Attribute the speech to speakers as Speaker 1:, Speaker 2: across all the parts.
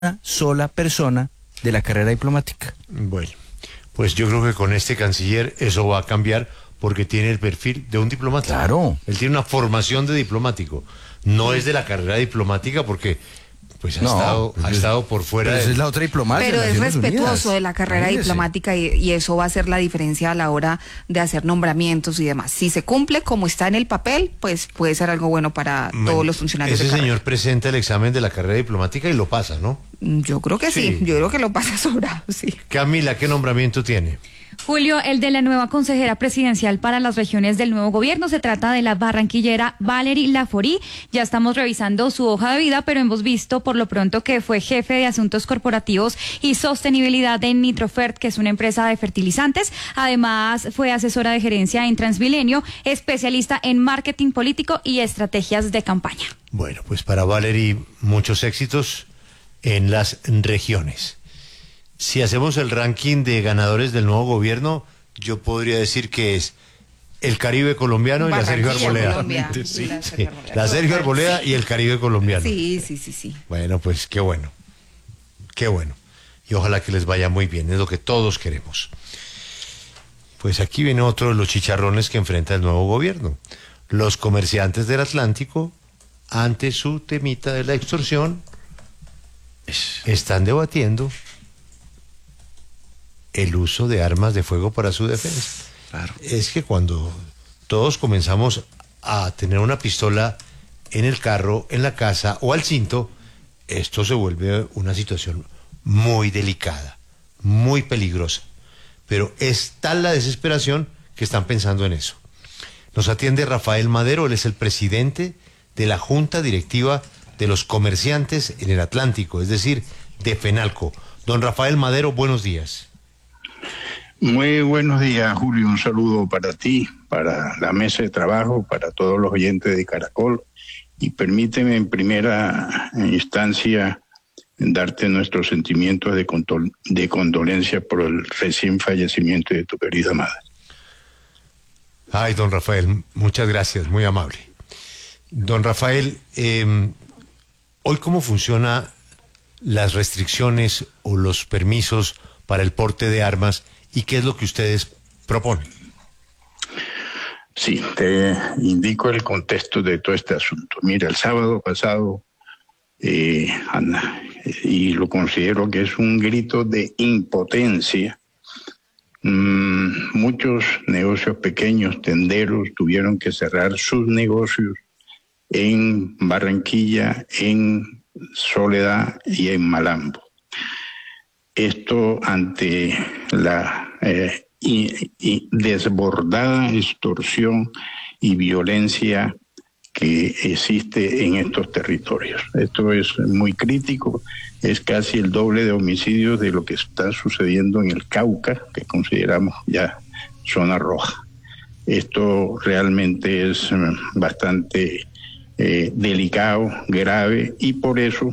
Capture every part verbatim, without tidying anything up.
Speaker 1: sola persona de la carrera diplomática.
Speaker 2: Bueno, pues yo creo que con este canciller eso va a cambiar porque tiene el perfil de un diplomático.
Speaker 1: Claro.
Speaker 2: Él tiene una formación de diplomático. No es de la carrera diplomática porque pues ha,
Speaker 1: no,
Speaker 2: estado,
Speaker 1: pues
Speaker 2: ha
Speaker 1: es,
Speaker 2: estado por fuera.
Speaker 1: Esa
Speaker 2: de...
Speaker 1: es la otra diplomacia.
Speaker 3: Pero es respetuoso
Speaker 1: Unidas.
Speaker 3: de la carrera
Speaker 1: Imagínese.
Speaker 3: diplomática y, y eso va a hacer la diferencia a la hora de hacer nombramientos y demás. Si se cumple como está en el papel, pues puede ser algo bueno para
Speaker 2: Man,
Speaker 3: todos los funcionarios
Speaker 2: ese
Speaker 3: de carrera.
Speaker 2: señor presenta el examen de la carrera diplomática y lo pasa, ¿no?
Speaker 3: Yo creo que sí,
Speaker 2: Sí.
Speaker 3: yo creo que lo pasa sobrado, sí.
Speaker 2: Camila, ¿qué nombramiento tiene?
Speaker 4: Julio, el de la nueva consejera presidencial para las regiones del nuevo gobierno. Se trata de la barranquillera Valery Laforí. Ya estamos revisando su hoja de vida, pero hemos visto por lo pronto que fue jefe de asuntos corporativos y sostenibilidad en Nitrofert, que es una empresa de fertilizantes. Además, fue asesora de gerencia en Transmilenio, especialista en marketing político y estrategias de campaña.
Speaker 2: Bueno, pues para Valery, muchos éxitos en las regiones. Si hacemos el ranking de ganadores del nuevo gobierno, yo podría decir que es el Caribe colombiano y la Sergio Arboleda.
Speaker 3: Colombia,
Speaker 2: Sí,
Speaker 3: y la
Speaker 2: sí.
Speaker 3: Sergio Arboleda.
Speaker 2: La Sergio Arboleda y el Caribe colombiano.
Speaker 3: Sí, sí, sí, sí.
Speaker 2: Bueno, pues qué bueno. Qué bueno. Y ojalá que les vaya muy bien, es lo que todos queremos. Pues aquí viene otro de los chicharrones que enfrenta el nuevo gobierno. Los comerciantes del Atlántico, ante su temita de la extorsión, están debatiendo el uso de armas de fuego para su defensa.
Speaker 1: Claro.
Speaker 2: Es que cuando todos comenzamos a tener una pistola en el carro, en la casa o al cinto, esto se vuelve una situación muy delicada, muy peligrosa. Pero es tal la desesperación que están pensando en eso. Nos atiende Rafael Madero, él es el presidente de la Junta Directiva de los Comerciantes en el Atlántico, es decir, de FENALCO. Don Rafael Madero, buenos días.
Speaker 5: Muy buenos días, Julio. Un saludo para ti, para la mesa de trabajo, para todos los oyentes de Caracol. Y permíteme en primera instancia darte nuestros sentimientos de, condol- de condolencia por el recién fallecimiento de tu querida madre.
Speaker 2: Ay, don Rafael, muchas gracias, muy amable. Don Rafael, eh, hoy cómo funcionan las restricciones o los permisos para el porte de armas y qué es lo que ustedes proponen.
Speaker 5: Sí, te indico el contexto de todo este asunto. Mira, el sábado pasado, eh, Ana, y lo considero que es un grito de impotencia, mmm, muchos negocios pequeños, tenderos, tuvieron que cerrar sus negocios en Barranquilla, en Soledad y en Malambo. Esto ante la eh, y, y desbordada extorsión y violencia que existe en estos territorios. Esto es muy crítico, es casi el doble de homicidios de lo que está sucediendo en el Cauca, que consideramos ya zona roja. Esto realmente es bastante eh, delicado, grave, y por eso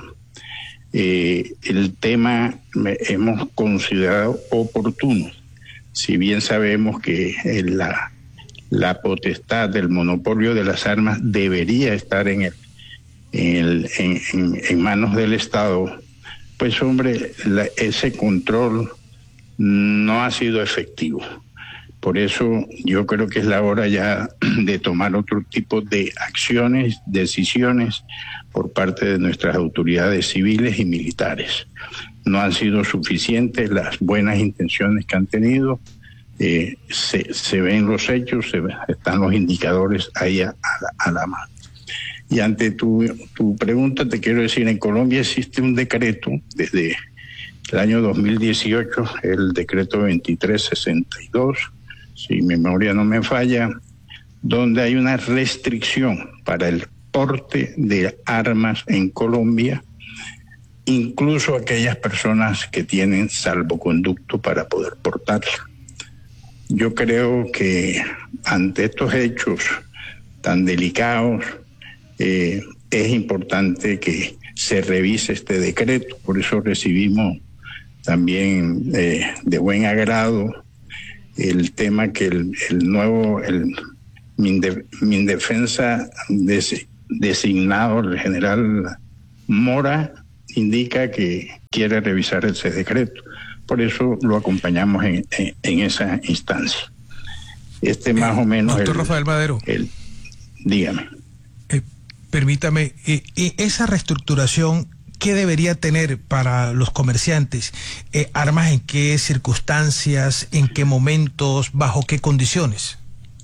Speaker 5: eh, el tema hemos considerado oportuno. Si bien sabemos que la, la potestad del monopolio de las armas debería estar en, el, en, el, en, en, en manos del Estado, pues hombre, la, ese control no ha sido efectivo. Por eso yo creo que es la hora ya de tomar otro tipo de acciones, decisiones por parte de nuestras autoridades civiles y militares. No han sido suficientes las buenas intenciones que han tenido. Eh, se, se ven los hechos, se ven, están los indicadores ahí a, a, la, a la mano. Y ante tu, tu pregunta te quiero decir, en Colombia existe un decreto desde el año dos mil dieciocho, el decreto veintitrés sesenta y dos, si mi memoria no me falla, donde hay una restricción para el porte de armas en Colombia, incluso aquellas personas que tienen salvoconducto para poder portarla. Yo creo que ante estos hechos tan delicados eh, es importante que se revise este decreto. Por eso recibimos también eh, de buen agrado el tema que el, el nuevo el Mindef, Mindefensa des, designado, el general Mora, indica que quiere revisar ese decreto. Por eso lo acompañamos en, en, en esa instancia. Este más eh, o menos...
Speaker 6: Doctor
Speaker 5: el,
Speaker 6: Rafael Madero.
Speaker 5: El, dígame.
Speaker 6: Eh, permítame, eh, eh, esa reestructuración, ¿qué debería tener para los comerciantes? Eh, ¿Armas en qué circunstancias, en qué momentos, bajo qué condiciones?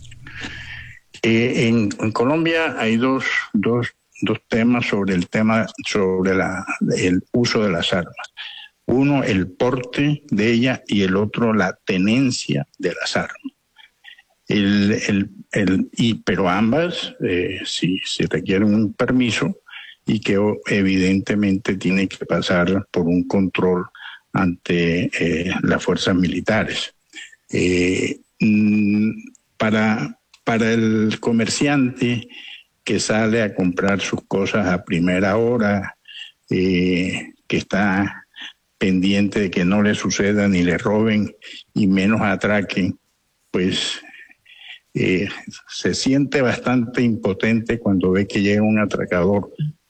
Speaker 5: Eh, en, en Colombia hay dos, dos, dos temas sobre el tema, sobre la, el uso de las armas. Uno, el porte de ella, y el otro, la tenencia de las armas. El, el, el, y, pero ambas, eh, si, si requieren un permiso, y que evidentemente tiene que pasar por un control ante eh, las fuerzas militares. Eh, para, para el comerciante que sale a comprar sus cosas a primera hora, eh, que está pendiente de que no le suceda ni le roben y menos atraquen, pues eh, se siente bastante impotente cuando ve que llega un atracador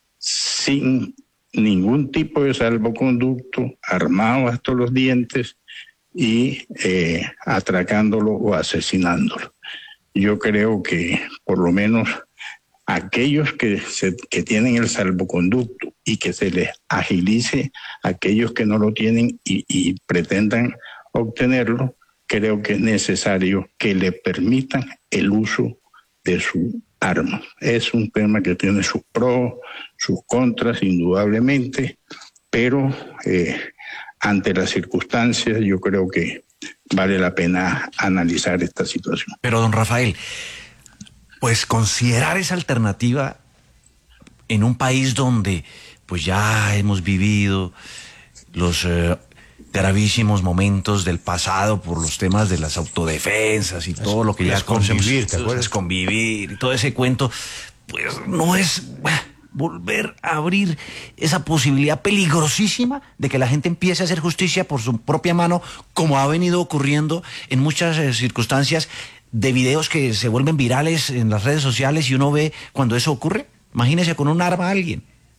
Speaker 5: sin ningún tipo de salvoconducto, armado hasta los dientes y eh, atracándolo o asesinándolo. Yo creo que por lo menos aquellos que, se, que tienen el salvoconducto y que se les agilice a aquellos que no lo tienen y, y pretendan obtenerlo, creo que es necesario que le permitan el uso de su arma. Es un tema que tiene sus pros, sus contras, indudablemente, pero eh, ante las circunstancias yo creo que vale la pena analizar esta situación.
Speaker 1: Pero, don Rafael, pues considerar esa alternativa en un país donde pues ya hemos vivido los eh, gravísimos momentos del pasado por los temas de las autodefensas y todo lo que ya conocemos,
Speaker 2: convivir, ¿te acuerdas?
Speaker 1: Convivir y todo ese cuento, pues no es bueno, volver a abrir esa posibilidad peligrosísima de que la gente empiece a hacer justicia por su propia mano, como ha venido ocurriendo en muchas eh, circunstancias de videos que se vuelven virales en las redes sociales y uno ve cuando eso ocurre. Imagínese con un arma a alguien.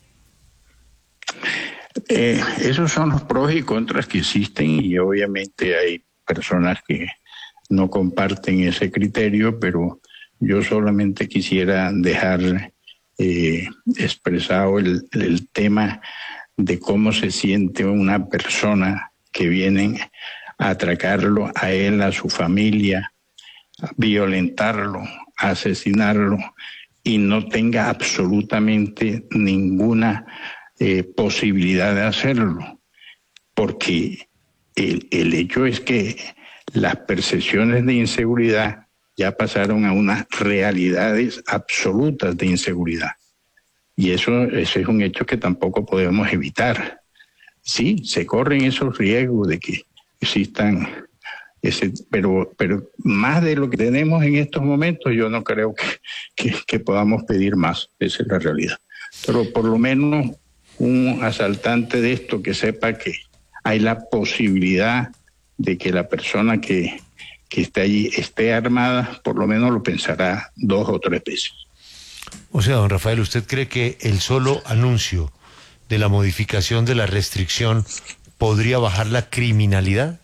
Speaker 5: Eh, esos son los pros y contras que existen, y obviamente hay personas que no comparten ese criterio, pero yo solamente quisiera dejar eh, expresado el, el tema de cómo se siente una persona que vienen a atracarlo a él, a su familia, a violentarlo, a asesinarlo, y no tenga absolutamente ninguna eh, posibilidad de hacerlo, porque el, el hecho es que las percepciones de inseguridad ya pasaron a unas realidades absolutas de inseguridad, y eso, eso es un hecho que tampoco podemos evitar. Sí, se corren esos riesgos de que existan ese, pero, pero más de lo que tenemos en estos momentos, yo no creo que, que, que podamos pedir más. Esa es la realidad. Pero por lo menos un asaltante de esto que sepa que hay la posibilidad de que la persona que, que esté allí esté armada, por lo menos lo pensará dos o tres veces.
Speaker 2: O sea, don Rafael, ¿usted cree que el solo anuncio de la modificación de la restricción podría bajar la criminalidad?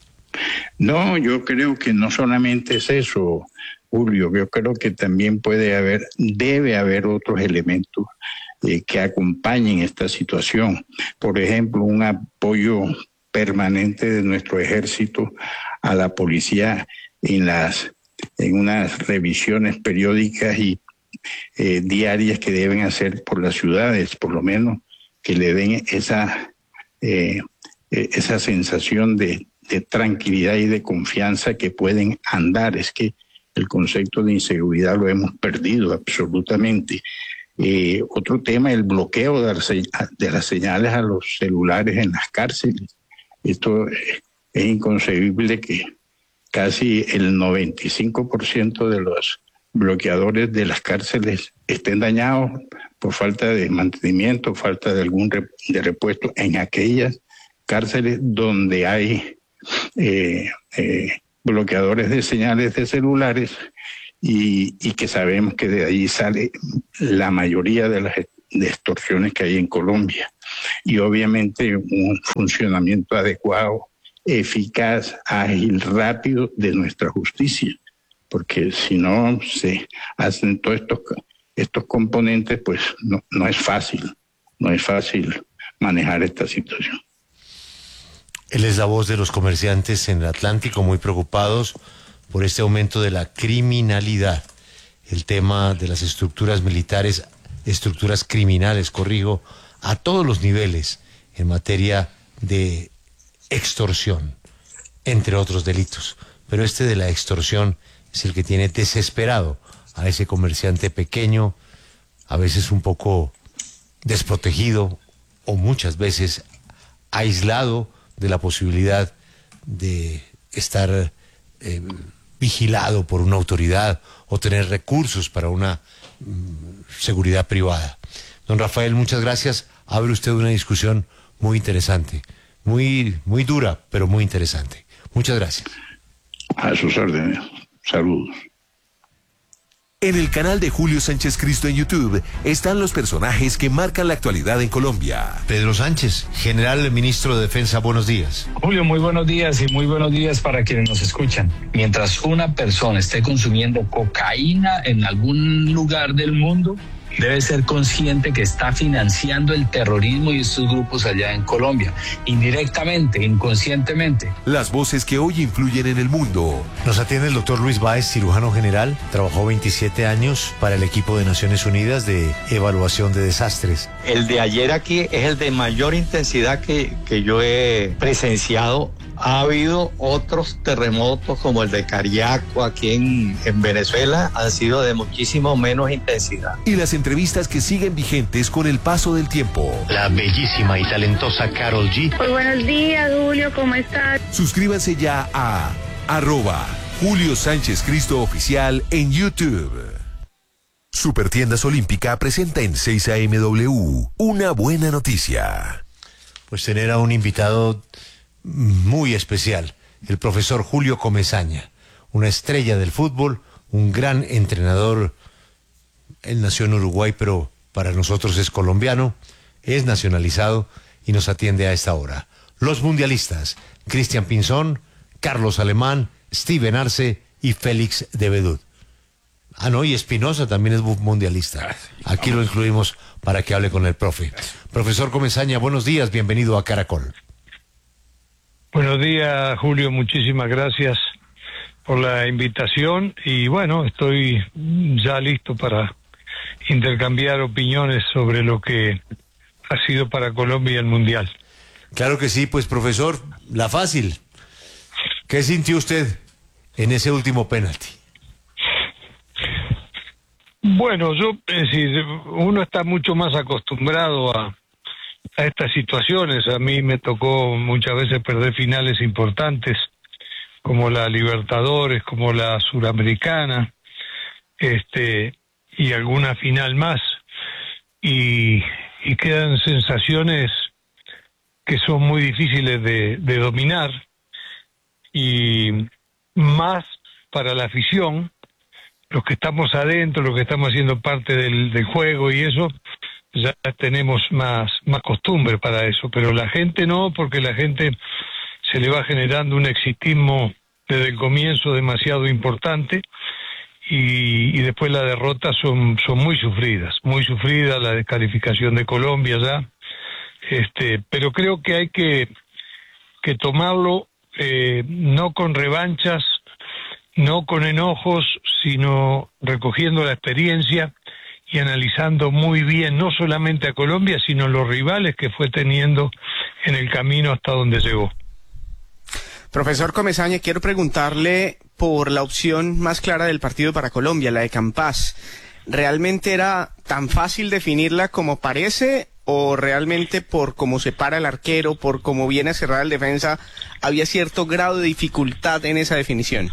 Speaker 5: No, yo creo que no solamente es eso, Julio. Yo creo que también puede haber, debe haber otros elementos eh, que acompañen esta situación. Por ejemplo, un apoyo permanente de nuestro ejército a la policía en las en unas revisiones periódicas y eh, diarias que deben hacer por las ciudades, por lo menos que le den esa eh, esa sensación de de tranquilidad y de confianza, que pueden andar. Es que el concepto de inseguridad lo hemos perdido absolutamente. Eh, otro tema, el bloqueo de las, de las señales a los celulares en las cárceles. Esto es inconcebible que casi el noventa y cinco por ciento de los bloqueadores de las cárceles estén dañados por falta de mantenimiento, falta de algún rep- de repuesto en aquellas cárceles donde hay Eh, eh, bloqueadores de señales de celulares y, y que sabemos que de ahí sale la mayoría de las de extorsiones que hay en Colombia. y obviamente un funcionamiento adecuado, eficaz, ágil, rápido de nuestra justicia, porque si no se hacen todos estos, estos componentes, pues no, no es fácil, no es fácil manejar esta situación.
Speaker 2: Él es la voz de los comerciantes en el Atlántico, muy preocupados por este aumento de la criminalidad. El tema de las estructuras militares, estructuras criminales, corrijo, a todos los niveles en materia de extorsión, entre otros delitos. Pero este de la extorsión es el que tiene desesperado a ese comerciante pequeño, a veces un poco desprotegido o muchas veces aislado de la posibilidad de estar eh, vigilado por una autoridad o tener recursos para una mm, seguridad privada. Don Rafael, muchas gracias. Abre usted una discusión muy interesante, muy, muy dura, pero muy interesante. Muchas gracias.
Speaker 5: A sus órdenes. Saludos.
Speaker 7: En el canal de Julio Sánchez Cristo en YouTube están los personajes que marcan la actualidad en Colombia.
Speaker 2: Pedro Sánchez, general ministro de Defensa, buenos días.
Speaker 8: Julio, muy buenos días y muy buenos días para quienes nos escuchan. Mientras una persona esté consumiendo cocaína en algún lugar del mundo, debe ser consciente que está financiando el terrorismo y estos grupos allá en Colombia, indirectamente, inconscientemente.
Speaker 7: Las voces que hoy influyen en el mundo.
Speaker 2: Nos atiende el doctor Luis Báez, cirujano general. Trabajó veintisiete años para el equipo de Naciones Unidas de evaluación de desastres.
Speaker 9: El de ayer aquí es el de mayor intensidad que, que yo he presenciado. Ha habido otros terremotos como el de Cariaco aquí en, en Venezuela, han sido de muchísimo menos intensidad.
Speaker 7: Y las entrevistas que siguen vigentes con el paso del tiempo.
Speaker 2: La bellísima y talentosa Karol G.
Speaker 10: Pues buenos días, Julio, ¿cómo estás?
Speaker 7: Suscríbanse ya a arroba Julio Sánchez Cristo Oficial en YouTube. Supertiendas Olímpica presenta en seis A M W una buena noticia.
Speaker 2: Pues tener a un invitado muy especial, el profesor Julio Comesaña, una estrella del fútbol, un gran entrenador. Él nació en Uruguay, pero para nosotros es colombiano, es nacionalizado y nos atiende a esta hora. Los mundialistas, Cristian Pinzón, Carlos Alemán, Steven Arce y Félix de Bedut. Ah, no, y Espinosa también es mundialista. Aquí lo incluimos para que hable con el profe. Profesor Comesaña, buenos días, bienvenido a Caracol.
Speaker 11: Buenos días, Julio, muchísimas gracias por la invitación y bueno, estoy ya listo para intercambiar opiniones sobre lo que ha sido para Colombia el Mundial.
Speaker 2: Claro que sí, pues profesor, la fácil. ¿Qué sintió usted en ese último penalti?
Speaker 11: Bueno, yo, es decir, uno está mucho más acostumbrado a a estas situaciones. A mí me tocó muchas veces perder finales importantes como la Libertadores, como la Suramericana, este y alguna final más, y, y quedan sensaciones que son muy difíciles de, de dominar, y más para la afición, los que estamos adentro, los que estamos haciendo parte del, del juego y eso, ya tenemos más, más costumbre para eso, pero la gente no, porque la gente se le va generando un exitismo desde el comienzo demasiado importante, y, y después las derrotas son, son muy sufridas, muy sufridas, la descalificación de Colombia ya, este, pero creo que hay que, que tomarlo eh, no con revanchas, no con enojos, sino recogiendo la experiencia y analizando muy bien no solamente a Colombia, sino los rivales que fue teniendo en el camino hasta donde llegó.
Speaker 12: Profesor Comesaña, quiero preguntarle por la opción más clara del partido para Colombia, la de Campas. ¿Realmente era tan fácil definirla como parece, o realmente por cómo se para el arquero, por cómo viene a cerrar el defensa, había cierto grado de dificultad en esa definición?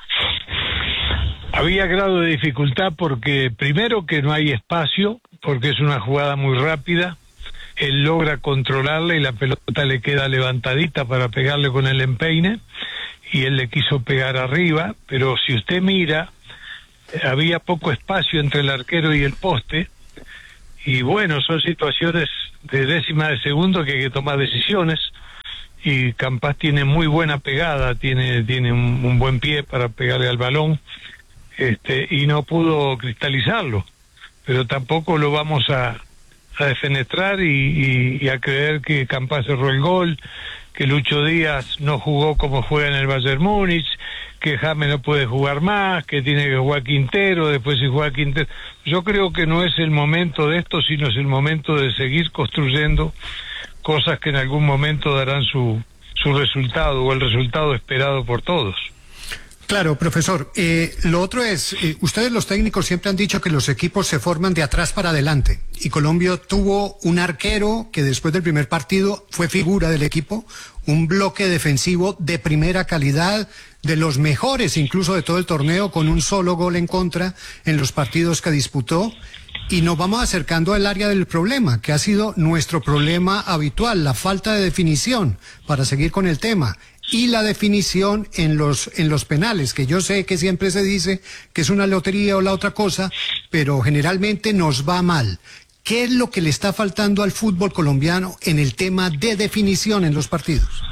Speaker 11: Había grado de dificultad porque primero que no hay espacio, porque es una jugada muy rápida, él logra controlarla y la pelota le queda levantadita para pegarle con el empeine, y él le quiso pegar arriba, pero si usted mira, había poco espacio entre el arquero y el poste, y bueno, son situaciones de décima de segundo que hay que tomar decisiones, y Campas tiene muy buena pegada, tiene tiene un, un buen pie para pegarle al balón, este y no pudo cristalizarlo, pero tampoco lo vamos a, a defenestrar y, y, y a creer que Campas cerró el gol, que Lucho Díaz no jugó como juega en el Bayern Múnich, que James no puede jugar más, que tiene que jugar Quintero, después si juega Quintero. Yo creo que no es el momento de esto, sino es el momento de seguir construyendo cosas que en algún momento darán su, su resultado, o el resultado esperado por todos.
Speaker 13: Claro, profesor. Eh, lo otro es, eh, ustedes los técnicos siempre han dicho que los equipos se forman de atrás para adelante, y Colombia tuvo un arquero que después del primer partido fue figura del equipo, un bloque defensivo de primera calidad, de los mejores incluso de todo el torneo, con un solo gol en contra en los partidos que disputó, y nos vamos acercando al área del problema, que ha sido nuestro problema habitual, la falta de definición, para seguir con el tema, y la definición en los en los penales, que yo sé que siempre se dice que es una lotería o la otra cosa, pero generalmente nos va mal. ¿Qué es lo que le está faltando al fútbol colombiano en el tema de definición en los partidos?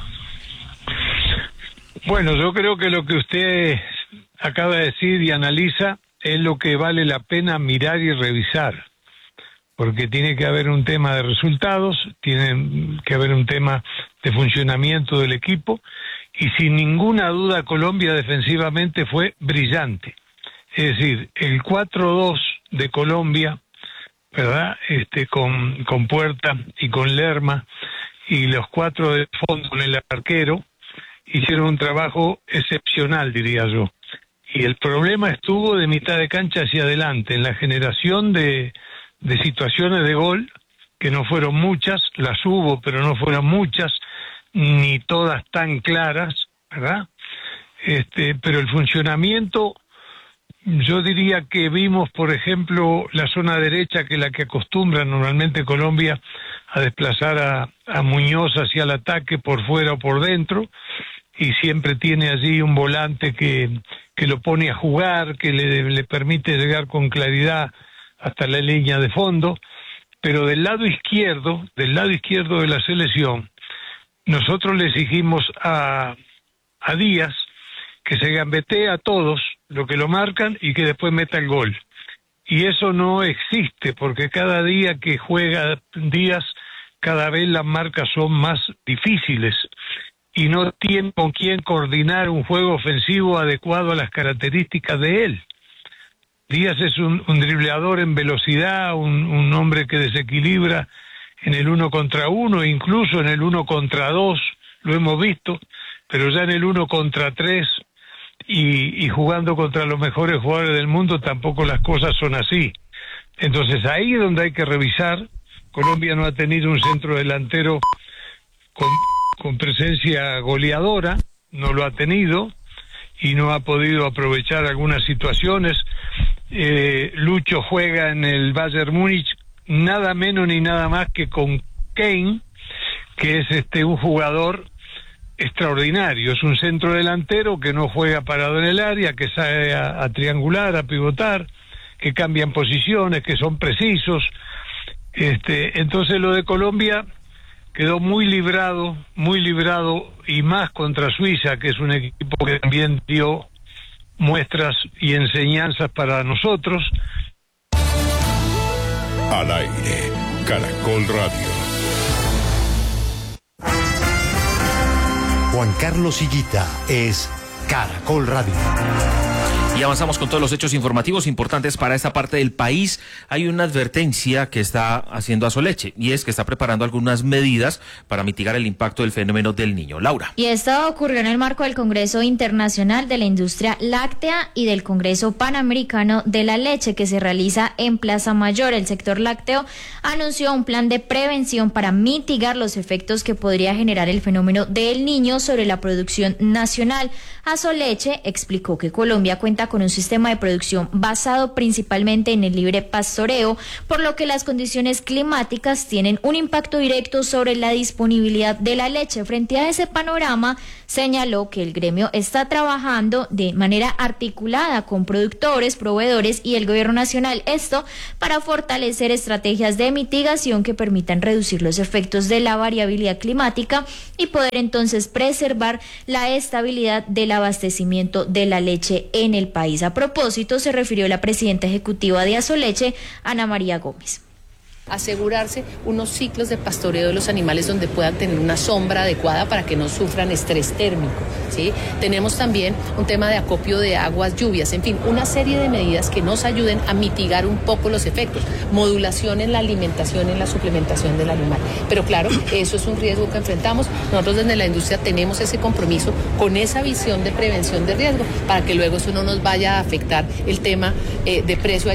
Speaker 11: Bueno, yo creo que lo que usted acaba de decir y analiza es lo que vale la pena mirar y revisar, porque tiene que haber un tema de resultados, tiene que haber un tema de funcionamiento del equipo, y sin ninguna duda Colombia defensivamente fue brillante. Es decir, el cuatro dos de Colombia, ¿verdad? Este, con, con Puerta y con Lerma, y los cuatro de fondo con el arquero, hicieron un trabajo excepcional, diría yo. Y el problema estuvo de mitad de cancha hacia adelante, en la generación de, de situaciones de gol, que no fueron muchas, las hubo, pero no fueron muchas, ni todas tan claras, ¿verdad? Este, pero el funcionamiento, yo diría que vimos, por ejemplo, la zona derecha, que es la que acostumbra normalmente Colombia a desplazar a, a Muñoz hacia el ataque por fuera o por dentro, y siempre tiene allí un volante que, que lo pone a jugar, que le, le permite llegar con claridad hasta la línea de fondo. Pero del lado izquierdo, del lado izquierdo de la selección, nosotros le exigimos a, a Díaz que se gambetee a todos, lo que lo marcan, y que después meta el gol. Y eso no existe, porque cada día que juega Díaz, cada vez las marcas son más difíciles, y no tiene con quién coordinar un juego ofensivo adecuado a las características de él. Díaz es un, un dribleador en velocidad, un, un hombre que desequilibra en el uno contra uno, incluso en el uno contra dos, lo hemos visto, pero ya en el uno contra tres y, y jugando contra los mejores jugadores del mundo tampoco las cosas son así. Entonces ahí es donde hay que revisar. Colombia no ha tenido un centro delantero con, con presencia goleadora, no lo ha tenido, y no ha podido aprovechar algunas situaciones. Eh, Lucho juega en el Bayern Múnich nada menos ni nada más que con Kane, que es este un jugador extraordinario, es un centro delantero que no juega parado en el área, que sabe a, a triangular, a pivotar, que cambian posiciones, que son precisos. Este, entonces lo de Colombia quedó muy librado, muy librado, y más contra Suiza, que es un equipo que también dio muestras y enseñanzas para nosotros.
Speaker 7: Al aire, Caracol Radio.
Speaker 2: Juan Carlos Higuita es Caracol Radio.
Speaker 14: Y avanzamos con todos los hechos informativos importantes para esta parte del país. Hay una advertencia que está haciendo Azoleche, y es que está preparando algunas medidas para mitigar el impacto del fenómeno del Niño. Laura.
Speaker 15: Y esto ocurrió en el marco del Congreso Internacional de la Industria Láctea y del Congreso Panamericano de la Leche, que se realiza en Plaza Mayor. El sector lácteo anunció un plan de prevención para mitigar los efectos que podría generar el fenómeno del Niño sobre la producción nacional. Azoleche explicó que Colombia cuenta con un sistema de producción basado principalmente en el libre pastoreo, por lo que las condiciones climáticas tienen un impacto directo sobre la disponibilidad de la leche. Frente a ese panorama, señaló que el gremio está trabajando de manera articulada con productores, proveedores y el gobierno nacional, esto para fortalecer estrategias de mitigación que permitan reducir los efectos de la variabilidad climática y poder entonces preservar la estabilidad del abastecimiento de la leche en el país. A propósito, se refirió la presidenta ejecutiva de Asoleche, Ana María Gómez.
Speaker 16: Asegurarse unos ciclos de pastoreo de los animales donde puedan tener una sombra adecuada para que no sufran estrés térmico, ¿sí? Tenemos también un tema de acopio de aguas, lluvias, en fin, una serie de medidas que nos ayuden a mitigar un poco los efectos, modulación en la alimentación, en la suplementación del animal. Pero claro, eso es un riesgo que enfrentamos. Nosotros desde la industria tenemos ese compromiso con esa visión de prevención de riesgo para que luego eso no nos vaya a afectar el tema eh, de precio.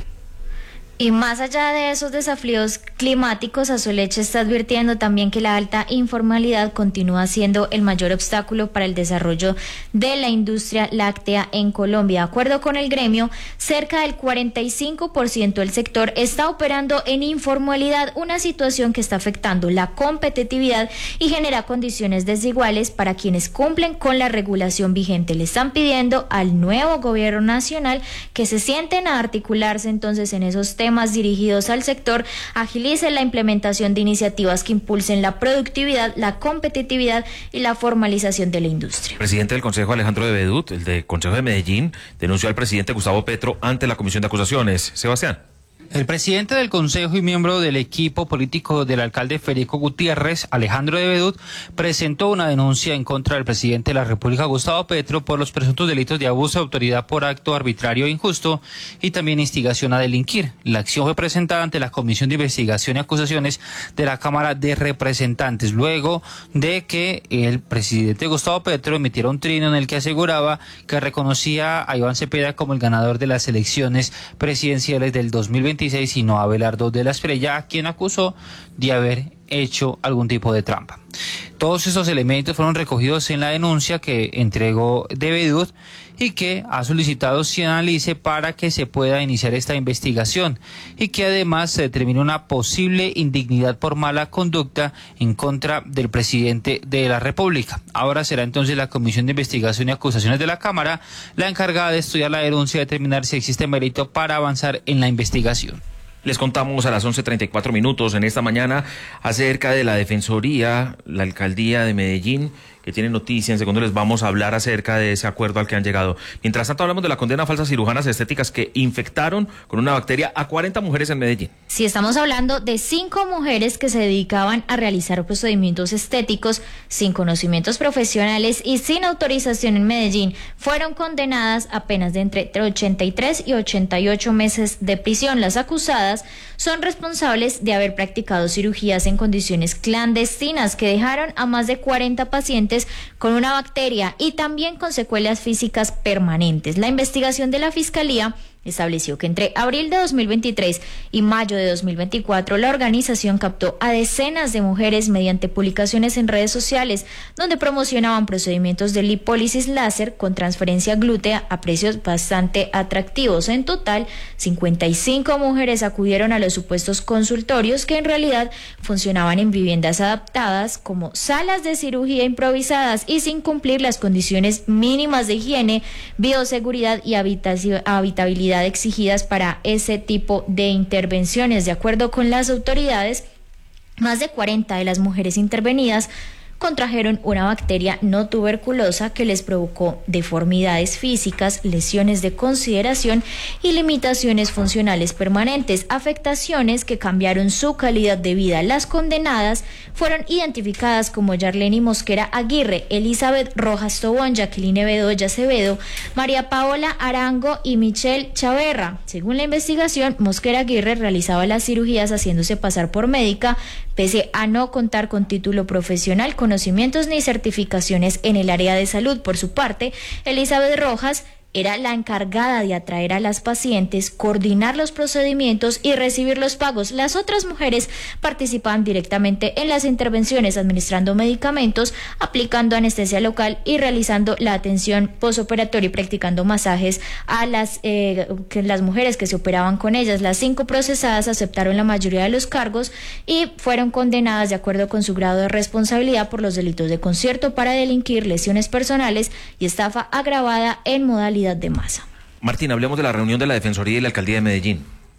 Speaker 15: Y más allá de esos desafíos climáticos, Asoleche está advirtiendo también que la alta informalidad continúa siendo el mayor obstáculo para el desarrollo de la industria láctea en Colombia. De acuerdo con el gremio, cerca del cuarenta y cinco por ciento del sector está operando en informalidad, una situación que está afectando la competitividad y genera condiciones desiguales para quienes cumplen con la regulación vigente. Le están pidiendo al nuevo gobierno nacional que se sienten a articularse entonces en esos temas temas dirigidos al sector, agilice la implementación de iniciativas que impulsen la productividad, la competitividad y la formalización de la industria.
Speaker 14: El presidente del Consejo, Alejandro de Bedut, el del Consejo de Medellín, denunció al presidente Gustavo Petro ante la Comisión de Acusaciones. Sebastián.
Speaker 17: El presidente del Consejo y miembro del equipo político del alcalde Federico Gutiérrez, Alejandro de Bedut, presentó una denuncia en contra del presidente de la República, Gustavo Petro, por los presuntos delitos de abuso de autoridad por acto arbitrario e injusto y también instigación a delinquir. La acción fue presentada ante la Comisión de Investigación y Acusaciones de la Cámara de Representantes, luego de que el presidente Gustavo Petro emitiera un trino en el que aseguraba que reconocía a Iván Cepeda como el ganador de las elecciones presidenciales del dos mil veintiséis y no a Abelardo de la Espriella, a quien acusó de haber hecho algún tipo de trampa. Todos esos elementos fueron recogidos en la denuncia que entregó de Bedut y que ha solicitado se analice para que se pueda iniciar esta investigación y que además se determine una posible indignidad por mala conducta en contra del presidente de la República. Ahora será entonces la Comisión de Investigación y Acusaciones de la Cámara la encargada de estudiar la denuncia y determinar si existe mérito para avanzar en la investigación.
Speaker 14: Les contamos a las once treinta y cuatro minutos en esta mañana acerca de la Defensoría, la Alcaldía de Medellín, que tiene noticia. En segundo les vamos a hablar acerca de ese acuerdo al que han llegado. Mientras tanto, hablamos de la condena a falsas cirujanas estéticas que infectaron con una bacteria a cuarenta mujeres en Medellín.
Speaker 15: Sí, estamos hablando de cinco mujeres que se dedicaban a realizar procedimientos estéticos sin conocimientos profesionales y sin autorización en Medellín. Fueron condenadas a penas de entre ochenta y tres y ochenta y ocho meses de prisión. Las acusadas son responsables de haber practicado cirugías en condiciones clandestinas que dejaron a más de cuarenta pacientes con una bacteria y también con secuelas físicas permanentes. La investigación de la Fiscalía estableció que entre abril de dos mil veintitrés y mayo de dos mil veinticuatro la organización captó a decenas de mujeres mediante publicaciones en redes sociales donde promocionaban procedimientos de lipólisis láser con transferencia glútea a precios bastante atractivos. En total, cincuenta y cinco mujeres acudieron a los supuestos consultorios que en realidad funcionaban en viviendas adaptadas como salas de cirugía improvisadas y sin cumplir las condiciones mínimas de higiene, bioseguridad y habitabilidad exigidas para ese tipo de intervenciones. De acuerdo con las autoridades, más de cuarenta de las mujeres intervenidas contrajeron una bacteria no tuberculosa que les provocó deformidades físicas, lesiones de consideración y limitaciones funcionales permanentes, afectaciones que cambiaron su calidad de vida. Las condenadas fueron identificadas como Yarleni Mosquera Aguirre, Elizabeth Rojas Tobón, Jacqueline Bedoya Acevedo, María Paola Arango y Michelle Chaverra. Según la investigación, Mosquera Aguirre realizaba las cirugías haciéndose pasar por médica, pese a no contar con título profesional, conocimientos ni certificaciones en el área de salud. Por su parte, Elizabeth Rojas era la encargada de atraer a las pacientes, coordinar los procedimientos y recibir los pagos. Las otras mujeres participaban directamente en las intervenciones, administrando medicamentos, aplicando anestesia local y realizando la atención posoperatoria y practicando masajes a las, eh, que las mujeres que se operaban con ellas. Las cinco procesadas aceptaron la mayoría de los cargos y fueron condenadas de acuerdo con su grado de responsabilidad por los delitos de concierto para delinquir, lesiones personales y estafa agravada en modalidad de masa.
Speaker 14: Martín, hablemos de la reunión de la Defensoría y la Alcaldía de Medellín.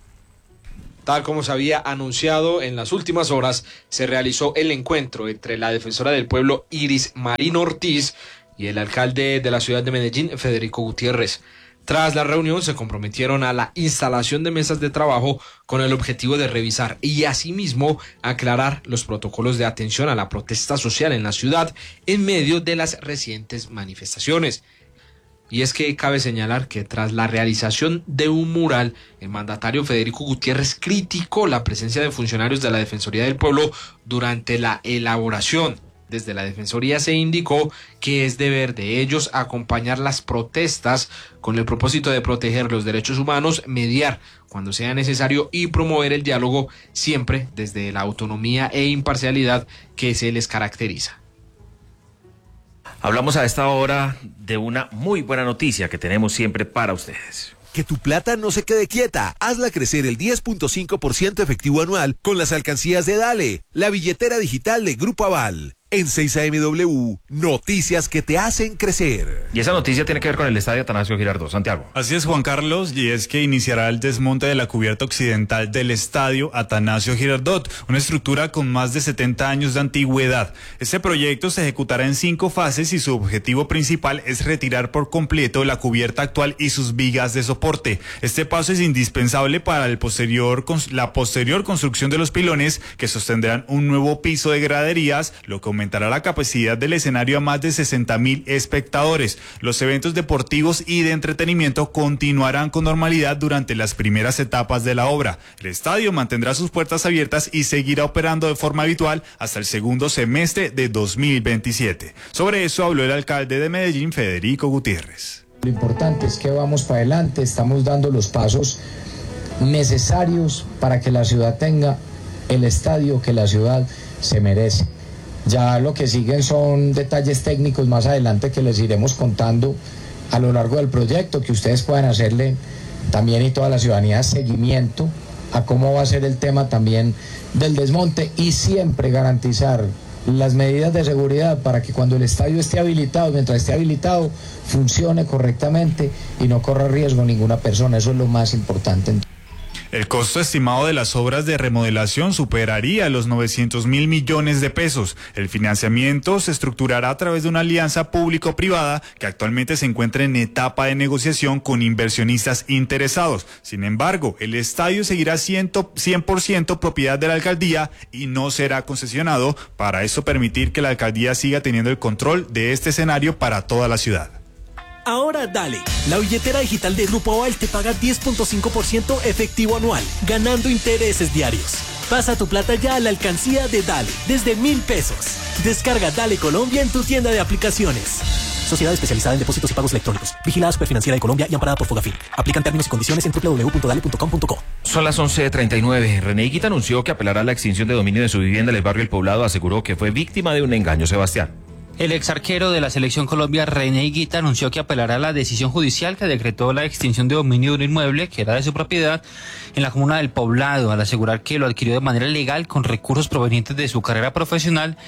Speaker 18: Tal como se había anunciado en las últimas horas, se realizó el encuentro entre la defensora del pueblo Iris Marino Ortiz y el alcalde de la ciudad de Medellín, Federico Gutiérrez. Tras la reunión se comprometieron a la instalación de mesas de trabajo con el objetivo de revisar y asimismo aclarar los protocolos de atención a la protesta social en la ciudad en medio de las recientes manifestaciones. Y es que cabe señalar que tras la realización de un mural, el mandatario Federico Gutiérrez criticó la presencia de funcionarios de la Defensoría del Pueblo durante la elaboración. Desde la Defensoría se indicó que es deber de ellos acompañar las protestas con el propósito de proteger los derechos humanos, mediar cuando sea necesario y promover el diálogo siempre desde la autonomía e imparcialidad que se les caracteriza.
Speaker 14: Hablamos a esta hora de una muy buena noticia que tenemos siempre para ustedes.
Speaker 19: Que tu plata no se quede quieta. Hazla crecer el diez punto cinco por ciento efectivo anual con las alcancías de Dale, la billetera digital de Grupo Aval. En seis A M W, noticias que te hacen crecer.
Speaker 14: Y esa noticia tiene que ver con el estadio Atanasio Girardot. Santiago.
Speaker 20: Así es, Juan Carlos, y es que iniciará el desmonte de la cubierta occidental del estadio Atanasio Girardot, una estructura con más de setenta años de antigüedad. Este proyecto se ejecutará en cinco fases y su objetivo principal es retirar por completo la cubierta actual y sus vigas de soporte. Este paso es indispensable para el posterior, la posterior construcción de los pilones que sostendrán un nuevo piso de graderías, lo que aumentará la capacidad del escenario a más de sesenta mil espectadores. Los eventos deportivos y de entretenimiento continuarán con normalidad durante las primeras etapas de la obra. El estadio mantendrá sus puertas abiertas y seguirá operando de forma habitual hasta el segundo semestre de dos mil veintisiete. Sobre eso habló el alcalde de Medellín, Federico Gutiérrez.
Speaker 21: Lo importante es que vamos para adelante, estamos dando los pasos necesarios para que la ciudad tenga el estadio que la ciudad se merece. Ya lo que siguen son detalles técnicos más adelante que les iremos contando a lo largo del proyecto, que ustedes puedan hacerle también y toda la ciudadanía seguimiento a cómo va a ser el tema también del desmonte y siempre garantizar las medidas de seguridad para que cuando el estadio esté habilitado, mientras esté habilitado, funcione correctamente y no corra riesgo ninguna persona. Eso es lo más importante.
Speaker 20: El costo estimado de las obras de remodelación superaría los novecientos mil millones de pesos. El financiamiento se estructurará a través de una alianza público-privada que actualmente se encuentra en etapa de negociación con inversionistas interesados. Sin embargo, el estadio seguirá cien por ciento propiedad de la alcaldía y no será concesionado. Para eso permitir que la alcaldía siga teniendo el control de este escenario para toda la ciudad.
Speaker 22: Ahora Dale, la billetera digital de Grupo Aval te paga diez punto cinco por ciento efectivo anual, ganando intereses diarios. Pasa tu plata ya a la alcancía de Dale, desde mil pesos. Descarga Dale Colombia en tu tienda de aplicaciones. Sociedad especializada en depósitos y pagos electrónicos. Vigilada Superfinanciera de Colombia y amparada por Fogafín. Aplican términos y condiciones en doble u doble u doble u punto dale punto com punto co.
Speaker 14: Son las once treinta y nueve. René Higuita anunció que apelará a la extinción de dominio de su vivienda en el barrio El Poblado. Aseguró que fue víctima de un engaño. Sebastián.
Speaker 17: El exarquero de la Selección Colombia, René Higuita, anunció que apelará a la decisión judicial que decretó la extinción de dominio de un inmueble que era de su propiedad en la comuna del Poblado, al asegurar que lo adquirió de manera legal con recursos provenientes de su carrera profesional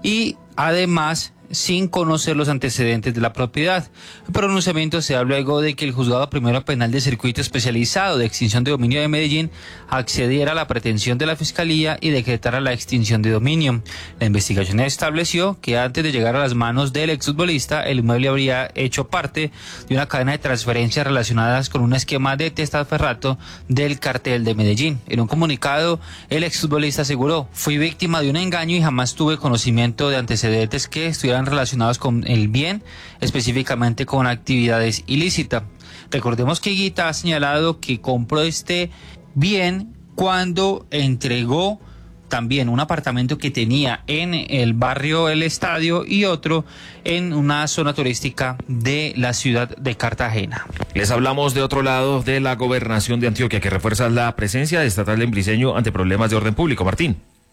Speaker 17: y además sin conocer los antecedentes de la propiedad. El pronunciamiento se da luego de que el Juzgado Primero Penal de Circuito Especializado de Extinción de Dominio de Medellín accediera a la pretensión de la Fiscalía y decretara la extinción de dominio. La investigación estableció que antes de llegar a las manos del exfutbolista, el inmueble habría hecho parte de una cadena de transferencias relacionadas con un esquema de testaferrato del cartel de Medellín. En un comunicado, el exfutbolista aseguró: fui víctima de un engaño y jamás tuve conocimiento de antecedentes que estuvieran relacionados con el bien, específicamente con actividades ilícitas. Recordemos que Higuita ha señalado que compró este bien cuando entregó también un apartamento que tenía en el barrio El Estadio y otro en una zona turística de la ciudad de Cartagena.
Speaker 14: Les hablamos de otro lado de la gobernación de Antioquia, que refuerza la presencia estatal en Briceño ante problemas de orden público. Martín.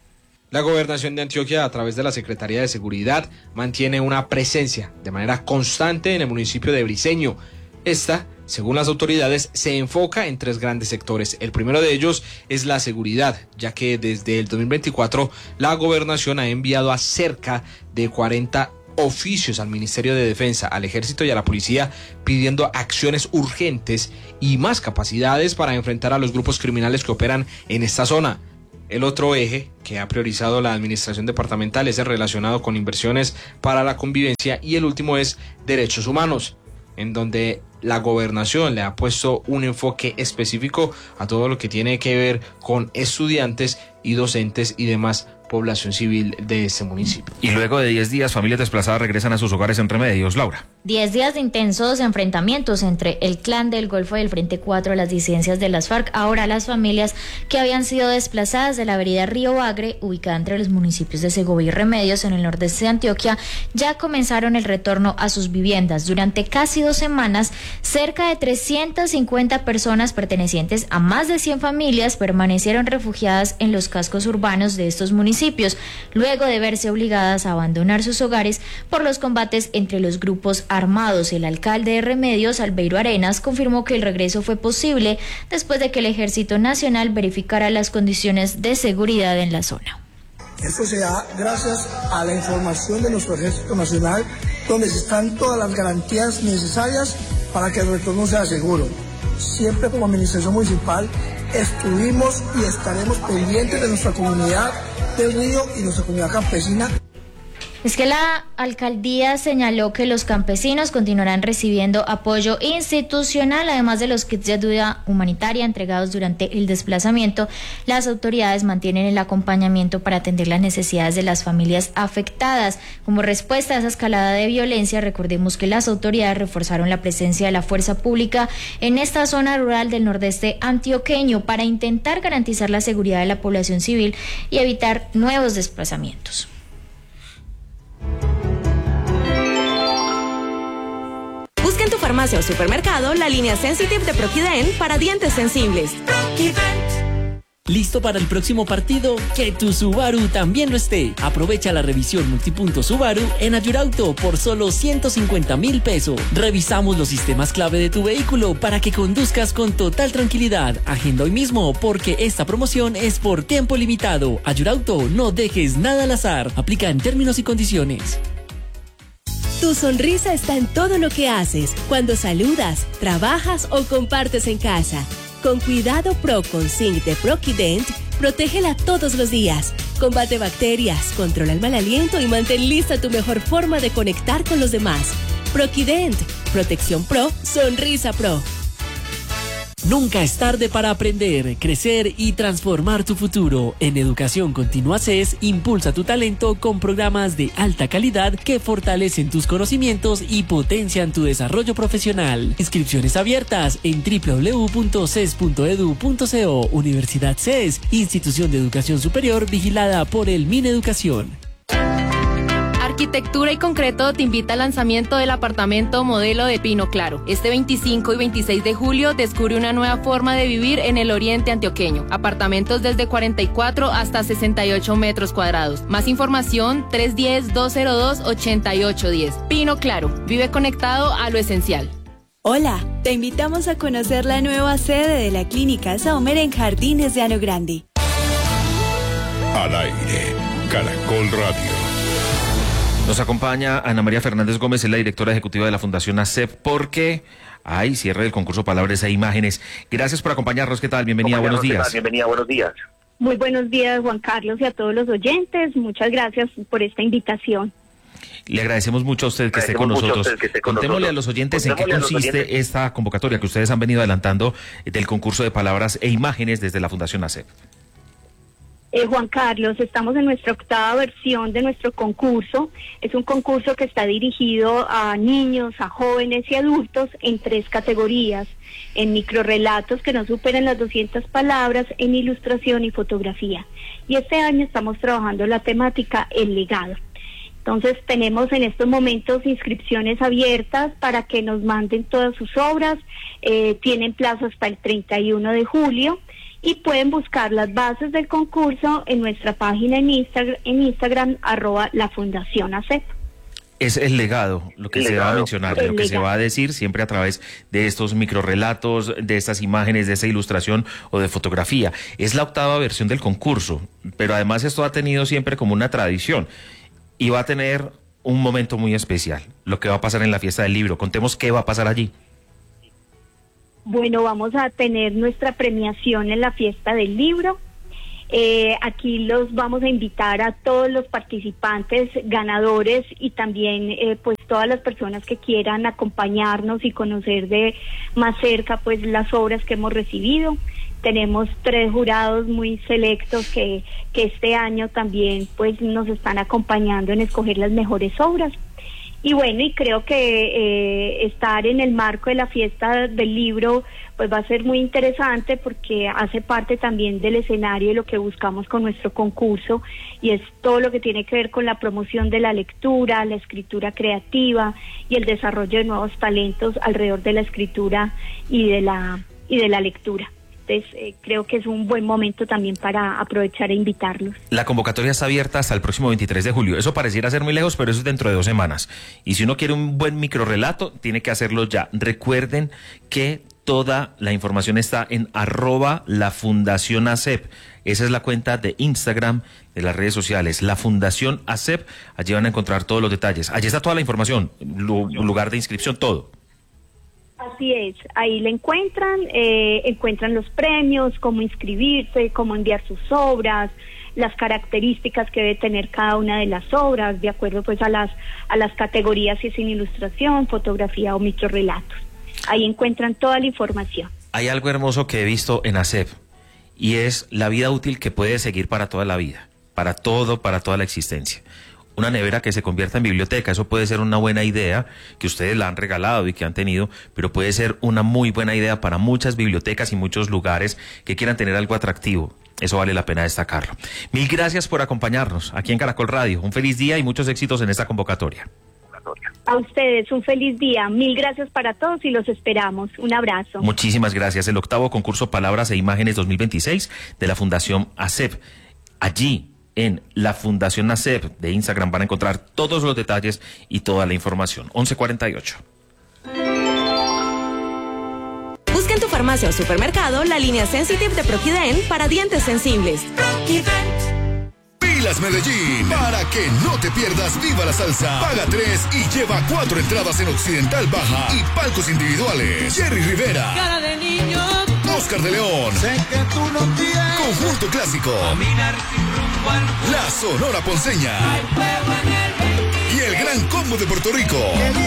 Speaker 18: La gobernación de Antioquia, a través de la Secretaría de Seguridad, mantiene una presencia de manera constante en el municipio de Briceño. Esta, según las autoridades, se enfoca en tres grandes sectores. El primero de ellos es la seguridad, ya que desde el dos mil veinticuatro la gobernación ha enviado a cerca de cuarenta oficios al Ministerio de Defensa, al Ejército y a la Policía, pidiendo acciones urgentes y más capacidades para enfrentar a los grupos criminales que operan en esta zona. El otro eje que ha priorizado la administración departamental es el relacionado con inversiones para la convivencia, y el último es derechos humanos, en donde la gobernación le ha puesto un enfoque específico a todo lo que tiene que ver con estudiantes y docentes y demás población civil de este municipio.
Speaker 14: Y luego de diez días, familias desplazadas regresan a sus hogares en Remedios. Laura.
Speaker 15: Diez días de intensos enfrentamientos entre el Clan del Golfo y el Frente cuatro, las disidencias de las FARC. Ahora las familias que habían sido desplazadas de la vereda Río Bagre, ubicada entre los municipios de Segovia y Remedios en el nordeste de Antioquia, ya comenzaron el retorno a sus viviendas. Durante casi dos semanas, cerca de trescientas cincuenta personas pertenecientes a más de cien familias permanecieron refugiadas en los cascos urbanos de estos municipios, luego de verse obligadas a abandonar sus hogares por los combates entre los grupos armados. El alcalde de Remedios, Albeiro Arenas, confirmó que el regreso fue posible después de que el Ejército Nacional verificara las condiciones de seguridad en la zona.
Speaker 3: Esto se da gracias a la información de nuestro Ejército Nacional, donde están todas las garantías necesarias para que el retorno sea seguro. Siempre como administración municipal estuvimos y estaremos pendientes de nuestra comunidad del Río y nuestra comunidad campesina.
Speaker 15: Es que la alcaldía señaló que los campesinos continuarán recibiendo apoyo institucional, además de los kits de ayuda humanitaria entregados durante el desplazamiento. Las autoridades mantienen el acompañamiento para atender las necesidades de las familias afectadas. Como respuesta a esa escalada de violencia, recordemos que las autoridades reforzaron la presencia de la fuerza pública en esta zona rural del nordeste antioqueño para intentar garantizar la seguridad de la población civil y evitar nuevos desplazamientos.
Speaker 4: Busca en tu farmacia o supermercado la línea Sensitive de Proquident para dientes sensibles.
Speaker 22: ¿Listo para el próximo partido? Que tu Subaru también lo esté. Aprovecha la revisión multipunto Subaru en Ayurauto por solo ciento cincuenta mil pesos. Revisamos los sistemas clave de tu vehículo para que conduzcas con total tranquilidad. Agenda hoy mismo porque esta promoción es por tiempo limitado. Ayurauto, no dejes nada al azar. Aplica en términos y condiciones.
Speaker 4: Tu sonrisa está en todo lo que haces, cuando saludas, trabajas o compartes en casa. Con Cuidado Pro con Zinc de Proquident, protégela todos los días. Combate bacterias, controla el mal aliento y mantén lista tu mejor forma de conectar con los demás. Proquident, protección pro, sonrisa pro.
Speaker 22: Nunca es tarde para aprender, crecer y transformar tu futuro. En Educación Continua C E S, impulsa tu talento con programas de alta calidad que fortalecen tus conocimientos y potencian tu desarrollo profesional. Inscripciones abiertas en doble u doble u doble u punto c e s punto e d u punto co. Universidad C E S, institución de educación superior vigilada por el Mineducación.
Speaker 23: Arquitectura y Concreto te invita al lanzamiento del apartamento modelo de Pino Claro. Este veinticinco y veintiséis de julio descubre una nueva forma de vivir en el oriente antioqueño. Apartamentos desde cuarenta y cuatro hasta sesenta y ocho metros cuadrados. Más información tres uno cero, dos cero dos, ocho ocho uno cero. Pino Claro, vive conectado a lo esencial.
Speaker 4: Hola, te invitamos a conocer la nueva sede de la Clínica Saumer en Jardines de Ano Grande.
Speaker 7: Al aire, Caracol Radio.
Speaker 14: Nos acompaña Ana María Fernández Gómez, es la directora ejecutiva de la Fundación ASEP, porque hay cierre del concurso Palabras e Imágenes. Gracias por acompañarnos. ¿Qué tal? Bienvenida, buenos días.
Speaker 10: Bienvenida, buenos días. Muy buenos días, Juan Carlos, y a todos los oyentes. Muchas gracias por esta invitación.
Speaker 14: Le agradecemos mucho a usted que esté con nosotros. Contémosle a los oyentes en qué consiste esta convocatoria que ustedes han venido adelantando del concurso de Palabras e Imágenes desde la Fundación ASEP.
Speaker 10: Eh, Juan Carlos, estamos en nuestra octava versión de nuestro concurso. Es un concurso que está dirigido a niños, a jóvenes y adultos en tres categorías: en microrrelatos que no superen las doscientas palabras, en ilustración y fotografía. Y este año estamos trabajando la temática El legado. Entonces tenemos en estos momentos inscripciones abiertas para que nos manden todas sus obras. Eh, tienen plazo hasta el treinta y uno de julio y pueden buscar las bases del concurso en nuestra página en Instagram, en Instagram arroba la Fundación ASEP.
Speaker 14: Es el legado, lo que el se legado. va a mencionar, el lo que legado. se va a decir siempre a través de estos microrrelatos, de estas imágenes, de esa ilustración o de fotografía. Es la octava versión del concurso, pero además esto ha tenido siempre como una tradición. Y va a tener un momento muy especial, lo que va a pasar en la fiesta del libro. Contemos qué va a pasar allí.
Speaker 10: Bueno, vamos a tener nuestra premiación en la fiesta del libro. Eh, aquí los vamos a invitar a todos los participantes ganadores y también eh, pues todas las personas que quieran acompañarnos y conocer de más cerca pues las obras que hemos recibido. Tenemos tres jurados muy selectos que, que este año también pues nos están acompañando en escoger las mejores obras. Y bueno, y creo que eh, estar en el marco de la fiesta del libro pues va a ser muy interesante porque hace parte también del escenario de lo que buscamos con nuestro concurso, y es todo lo que tiene que ver con la promoción de la lectura, la escritura creativa y el desarrollo de nuevos talentos alrededor de la escritura y de la y de la lectura. Entonces, eh, creo que es un buen momento también para aprovechar e invitarlos.
Speaker 14: La convocatoria está abierta hasta el próximo veintitrés de julio. Eso pareciera ser muy lejos, pero eso es dentro de dos semanas. Y si uno quiere un buen microrrelato, tiene que hacerlo ya. Recuerden que toda la información está en arroba la Fundación ASEP. Esa es la cuenta de Instagram de las redes sociales, la Fundación ASEP. Allí van a encontrar todos los detalles. Allí está toda la información, lugar de inscripción, todo.
Speaker 10: Así es, ahí le encuentran, eh, encuentran los premios, cómo inscribirse, cómo enviar sus obras, las características que debe tener cada una de las obras, de acuerdo pues a las a las categorías, si es en ilustración, fotografía o microrrelatos. Ahí encuentran toda la información.
Speaker 14: Hay algo hermoso que he visto en ASEP, y es la vida útil que puede seguir para toda la vida, para todo, para toda la existencia. Una nevera que se convierta en biblioteca, eso puede ser una buena idea, que ustedes la han regalado y que han tenido, pero puede ser una muy buena idea para muchas bibliotecas y muchos lugares que quieran tener algo atractivo. Eso vale la pena destacarlo. Mil gracias por acompañarnos aquí en Caracol Radio. Un feliz día y muchos éxitos en esta convocatoria.
Speaker 10: A ustedes un feliz día. Mil gracias para todos y los esperamos. Un abrazo.
Speaker 14: Muchísimas gracias. El octavo concurso Palabras e Imágenes dos mil veintiséis de la Fundación ASEP. Allí, en la Fundación ASEP de Instagram, van a encontrar todos los detalles y toda la información. once cuarenta y ocho.
Speaker 4: Busca en tu farmacia o supermercado la línea Sensitive de Proquident para dientes sensibles.
Speaker 1: Pilas Medellín, para que no te pierdas Viva la Salsa. Paga tres y lleva cuatro entradas en Occidental Baja y palcos individuales. Jerry Rivera,
Speaker 5: Cara de niño,
Speaker 1: Oscar de León,
Speaker 5: sé que tú no tienes
Speaker 1: Conjunto Clásico,
Speaker 5: caminar sin rumbo al mundo.
Speaker 1: La Sonora Ponceña y el Gran Combo de Puerto Rico.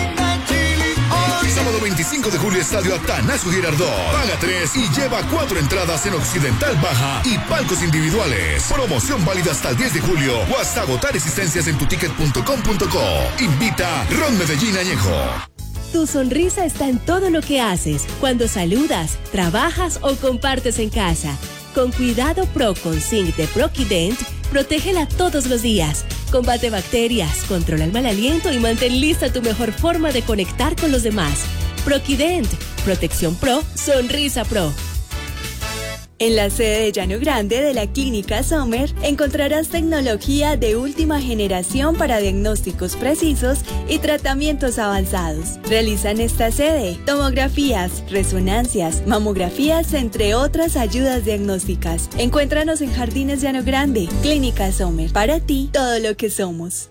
Speaker 1: Sábado veinticinco de julio, Estadio Atanasio Girardot. Paga tres y lleva cuatro entradas en Occidental Baja y palcos individuales. Promoción válida hasta el diez de julio o hasta agotar existencias en tuticket punto com punto co. Invita Ron Medellín Añejo.
Speaker 4: Tu sonrisa está en todo lo que haces, cuando saludas, trabajas o compartes en casa. Con Cuidado Pro con Zinc de Proquident, protégela todos los días. Combate bacterias, controla el mal aliento y mantén lista tu mejor forma de conectar con los demás. Proquident, Protección Pro, Sonrisa Pro.
Speaker 6: En la sede de Llano Grande de la Clínica Sommer encontrarás tecnología de última generación para diagnósticos precisos y tratamientos avanzados. Realizan esta sede tomografías, resonancias, mamografías, entre otras ayudas diagnósticas. Encuéntranos en Jardines Llano Grande, Clínica Sommer. Para ti, todo lo que somos.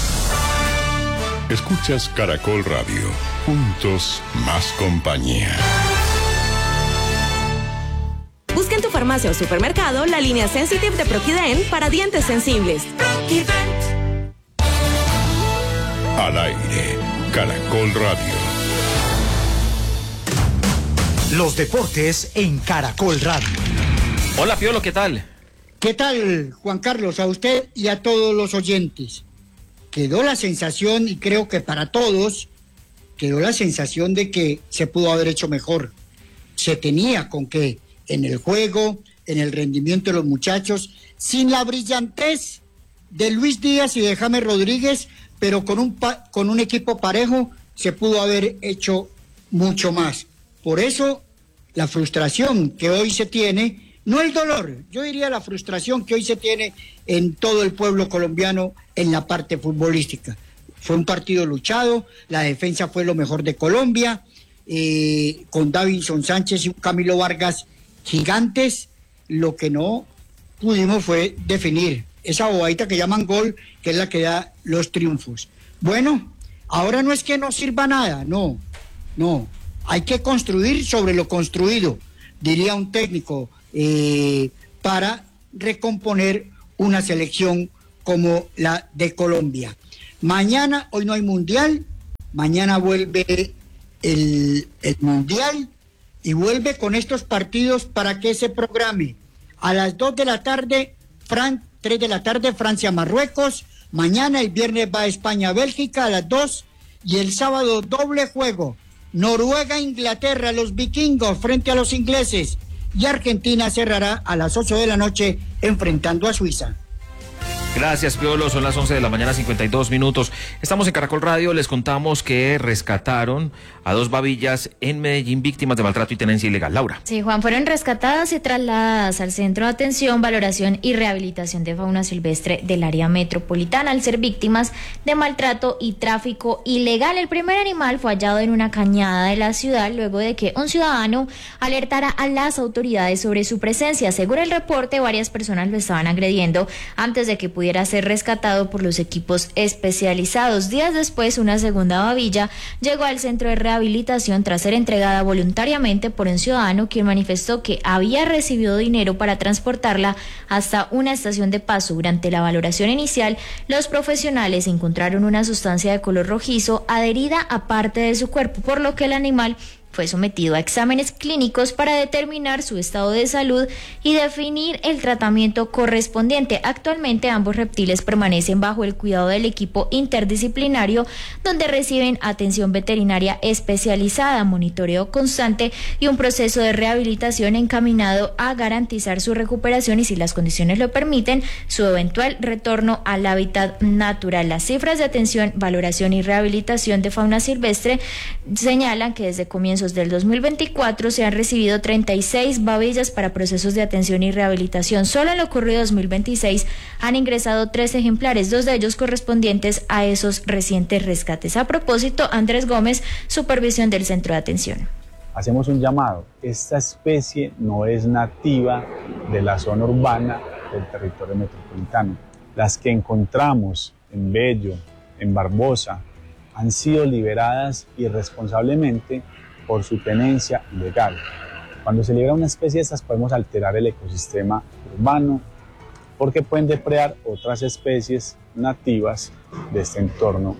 Speaker 24: Escuchas Caracol Radio. Juntos, más compañía.
Speaker 4: Busca en tu farmacia o supermercado la línea Sensitive de Proquident para dientes sensibles. Proquident.
Speaker 24: Al aire, Caracol Radio.
Speaker 25: Los deportes en Caracol Radio.
Speaker 14: Hola, Piolo, ¿qué tal?
Speaker 8: ¿Qué tal, Juan Carlos? A usted y a todos los oyentes. Quedó la sensación, y creo que para todos, quedó la sensación de que se pudo haber hecho mejor. Se tenía con qué, en el juego, en el rendimiento de los muchachos, sin la brillantez de Luis Díaz y de James Rodríguez, pero con un, pa- con un equipo parejo se pudo haber hecho mucho más. Por eso, la frustración que hoy se tiene, no el dolor, yo diría la frustración que hoy se tiene en todo el pueblo colombiano en la parte futbolística. Fue un partido luchado, la defensa fue lo mejor de Colombia, eh, con Davinson Sánchez y Camilo Vargas gigantes. Lo que no pudimos fue definir esa bobadita que llaman gol, que es la que da los triunfos. Bueno, ahora no es que no sirva nada, no, no, hay que construir sobre lo construido, diría un técnico, eh, para recomponer una selección como la de Colombia. Mañana, hoy no hay mundial, mañana vuelve el, el mundial y vuelve con estos partidos para que se programe. A las dos de la tarde, Fran, tres de la tarde, Francia-Marruecos. Mañana, el viernes, va España-Bélgica a las dos. Y el sábado, doble juego. Noruega-Inglaterra, los vikingos frente a los ingleses. Y Argentina cerrará a las ocho de la noche enfrentando a Suiza.
Speaker 14: Gracias, Piolo. Son las once de la mañana, cincuenta y dos minutos. Estamos en Caracol Radio. Les contamos que rescataron a dos babillas en Medellín víctimas de maltrato y tenencia ilegal. Laura.
Speaker 15: Sí, Juan, fueron rescatadas y trasladadas al Centro de Atención, Valoración y Rehabilitación de Fauna Silvestre del área metropolitana al ser víctimas de maltrato y tráfico ilegal. El primer animal fue hallado en una cañada de la ciudad luego de que un ciudadano alertara a las autoridades sobre su presencia. Según el reporte, varias personas lo estaban agrediendo antes de que pudiera pudiera ser rescatado por los equipos especializados. Días después, una segunda babilla llegó al centro de rehabilitación tras ser entregada voluntariamente por un ciudadano quien manifestó que había recibido dinero para transportarla hasta una estación de paso. Durante la valoración inicial, los profesionales encontraron una sustancia de color rojizo adherida a parte de su cuerpo, por lo que el animal fue sometido a exámenes clínicos para determinar su estado de salud y definir el tratamiento correspondiente. Actualmente ambos reptiles permanecen bajo el cuidado del equipo interdisciplinario, donde reciben atención veterinaria especializada, monitoreo constante y un proceso de rehabilitación encaminado a garantizar su recuperación y, si las condiciones lo permiten, su eventual retorno al hábitat natural. Las cifras de atención, valoración y rehabilitación de fauna silvestre señalan que desde comienzos del dos mil veinticuatro se han recibido treinta y seis babillas para procesos de atención y rehabilitación. Solo en lo ocurrido dos mil veintiséis han ingresado tres ejemplares, dos de ellos correspondientes a esos recientes rescates. A propósito, Andrés Gómez, supervisión del centro de atención.
Speaker 9: Hacemos un llamado. Esta especie no es nativa de la zona urbana del territorio metropolitano. Las que encontramos en Bello, en Barbosa, han sido liberadas irresponsablemente por su tenencia ilegal. Cuando se libera una especie de estas, podemos alterar el ecosistema urbano porque pueden depredar otras especies nativas de este entorno.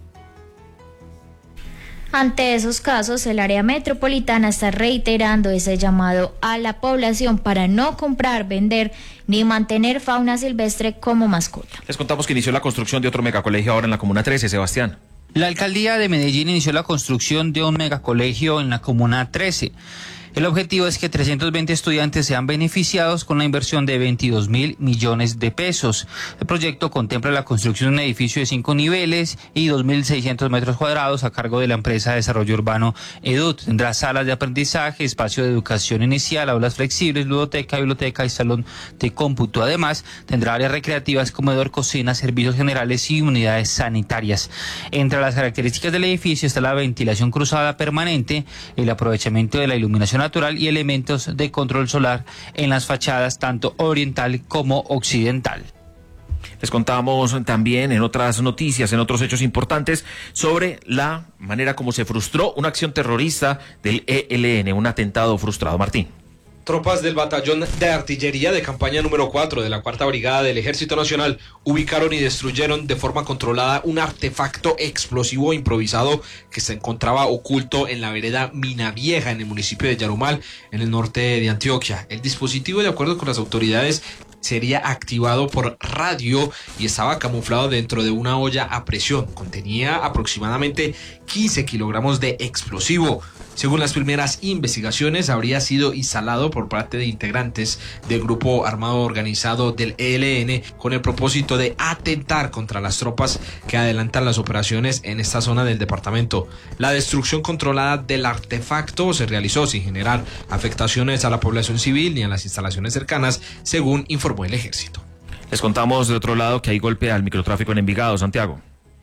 Speaker 15: Ante esos casos, el área metropolitana está reiterando ese llamado a la población para no comprar, vender ni mantener fauna silvestre como mascota.
Speaker 14: Les contamos que inició la construcción de otro megacolegio ahora en la Comuna trece, Sebastián.
Speaker 17: La alcaldía de Medellín inició la construcción de un megacolegio en la Comuna trece. El objetivo es que trescientos veinte estudiantes sean beneficiados con la inversión de veintidós mil millones de pesos. El proyecto contempla la construcción de un edificio de cinco niveles y dos mil seiscientos metros cuadrados a cargo de la empresa de desarrollo urbano EDUT. Tendrá salas de aprendizaje, espacio de educación inicial, aulas flexibles, ludoteca, biblioteca y salón de cómputo. Además, tendrá áreas recreativas, comedor, cocina, servicios generales y unidades sanitarias. Entre las características del edificio está la ventilación cruzada permanente, el aprovechamiento de la iluminación natural y elementos de control solar en las fachadas tanto oriental como occidental.
Speaker 14: Les contamos también en otras noticias, en otros hechos importantes, sobre la manera como se frustró una acción terrorista del E L N, un atentado frustrado. Martín.
Speaker 18: Tropas del Batallón de Artillería de Campaña número cuatro de la Cuarta Brigada del Ejército Nacional ubicaron y destruyeron de forma controlada un artefacto explosivo improvisado que se encontraba oculto en la vereda Mina Vieja, en el municipio de Yarumal, en el norte de Antioquia. El dispositivo, de acuerdo con las autoridades, sería activado por radio y estaba camuflado dentro de una olla a presión. Contenía aproximadamente quince kilogramos de explosivo. Según las primeras investigaciones, habría sido instalado por parte de integrantes del grupo armado organizado del E L N con el propósito de atentar contra las tropas que adelantan las operaciones en esta zona del departamento. La destrucción controlada del artefacto se realizó sin generar afectaciones a la población civil ni a las instalaciones cercanas, según informó el ejército.
Speaker 14: Les contamos de otro lado que hay golpe al microtráfico en Envigado, Santiago.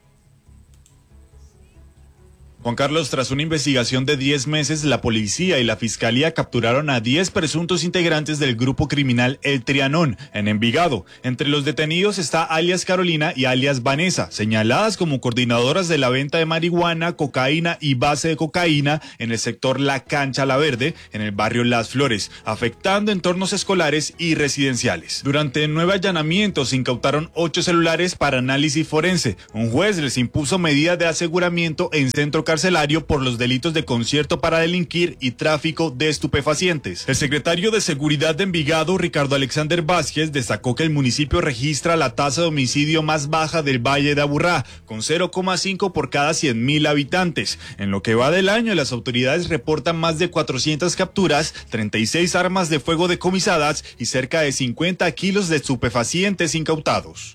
Speaker 20: Juan Carlos, tras una investigación de diez meses, la policía y la fiscalía capturaron a diez presuntos integrantes del grupo criminal El Trianón en Envigado. Entre los detenidos está alias Carolina y alias Vanessa, señaladas como coordinadoras de la venta de marihuana, cocaína y base de cocaína en el sector La Cancha La Verde, en el barrio Las Flores, afectando entornos escolares y residenciales. Durante nueve allanamientos se incautaron ocho celulares para análisis forense. Un juez les impuso medida de aseguramiento en centro carcelario por los delitos de concierto para delinquir y tráfico de estupefacientes. El secretario de Seguridad de Envigado, Ricardo Alexander Vázquez, destacó que el municipio registra la tasa de homicidio más baja del Valle de Aburrá, con cero coma cinco por cada cien mil habitantes. En lo que va del año, las autoridades reportan más de cuatrocientas capturas, treinta y seis armas de fuego decomisadas y cerca de cincuenta kilos de estupefacientes incautados.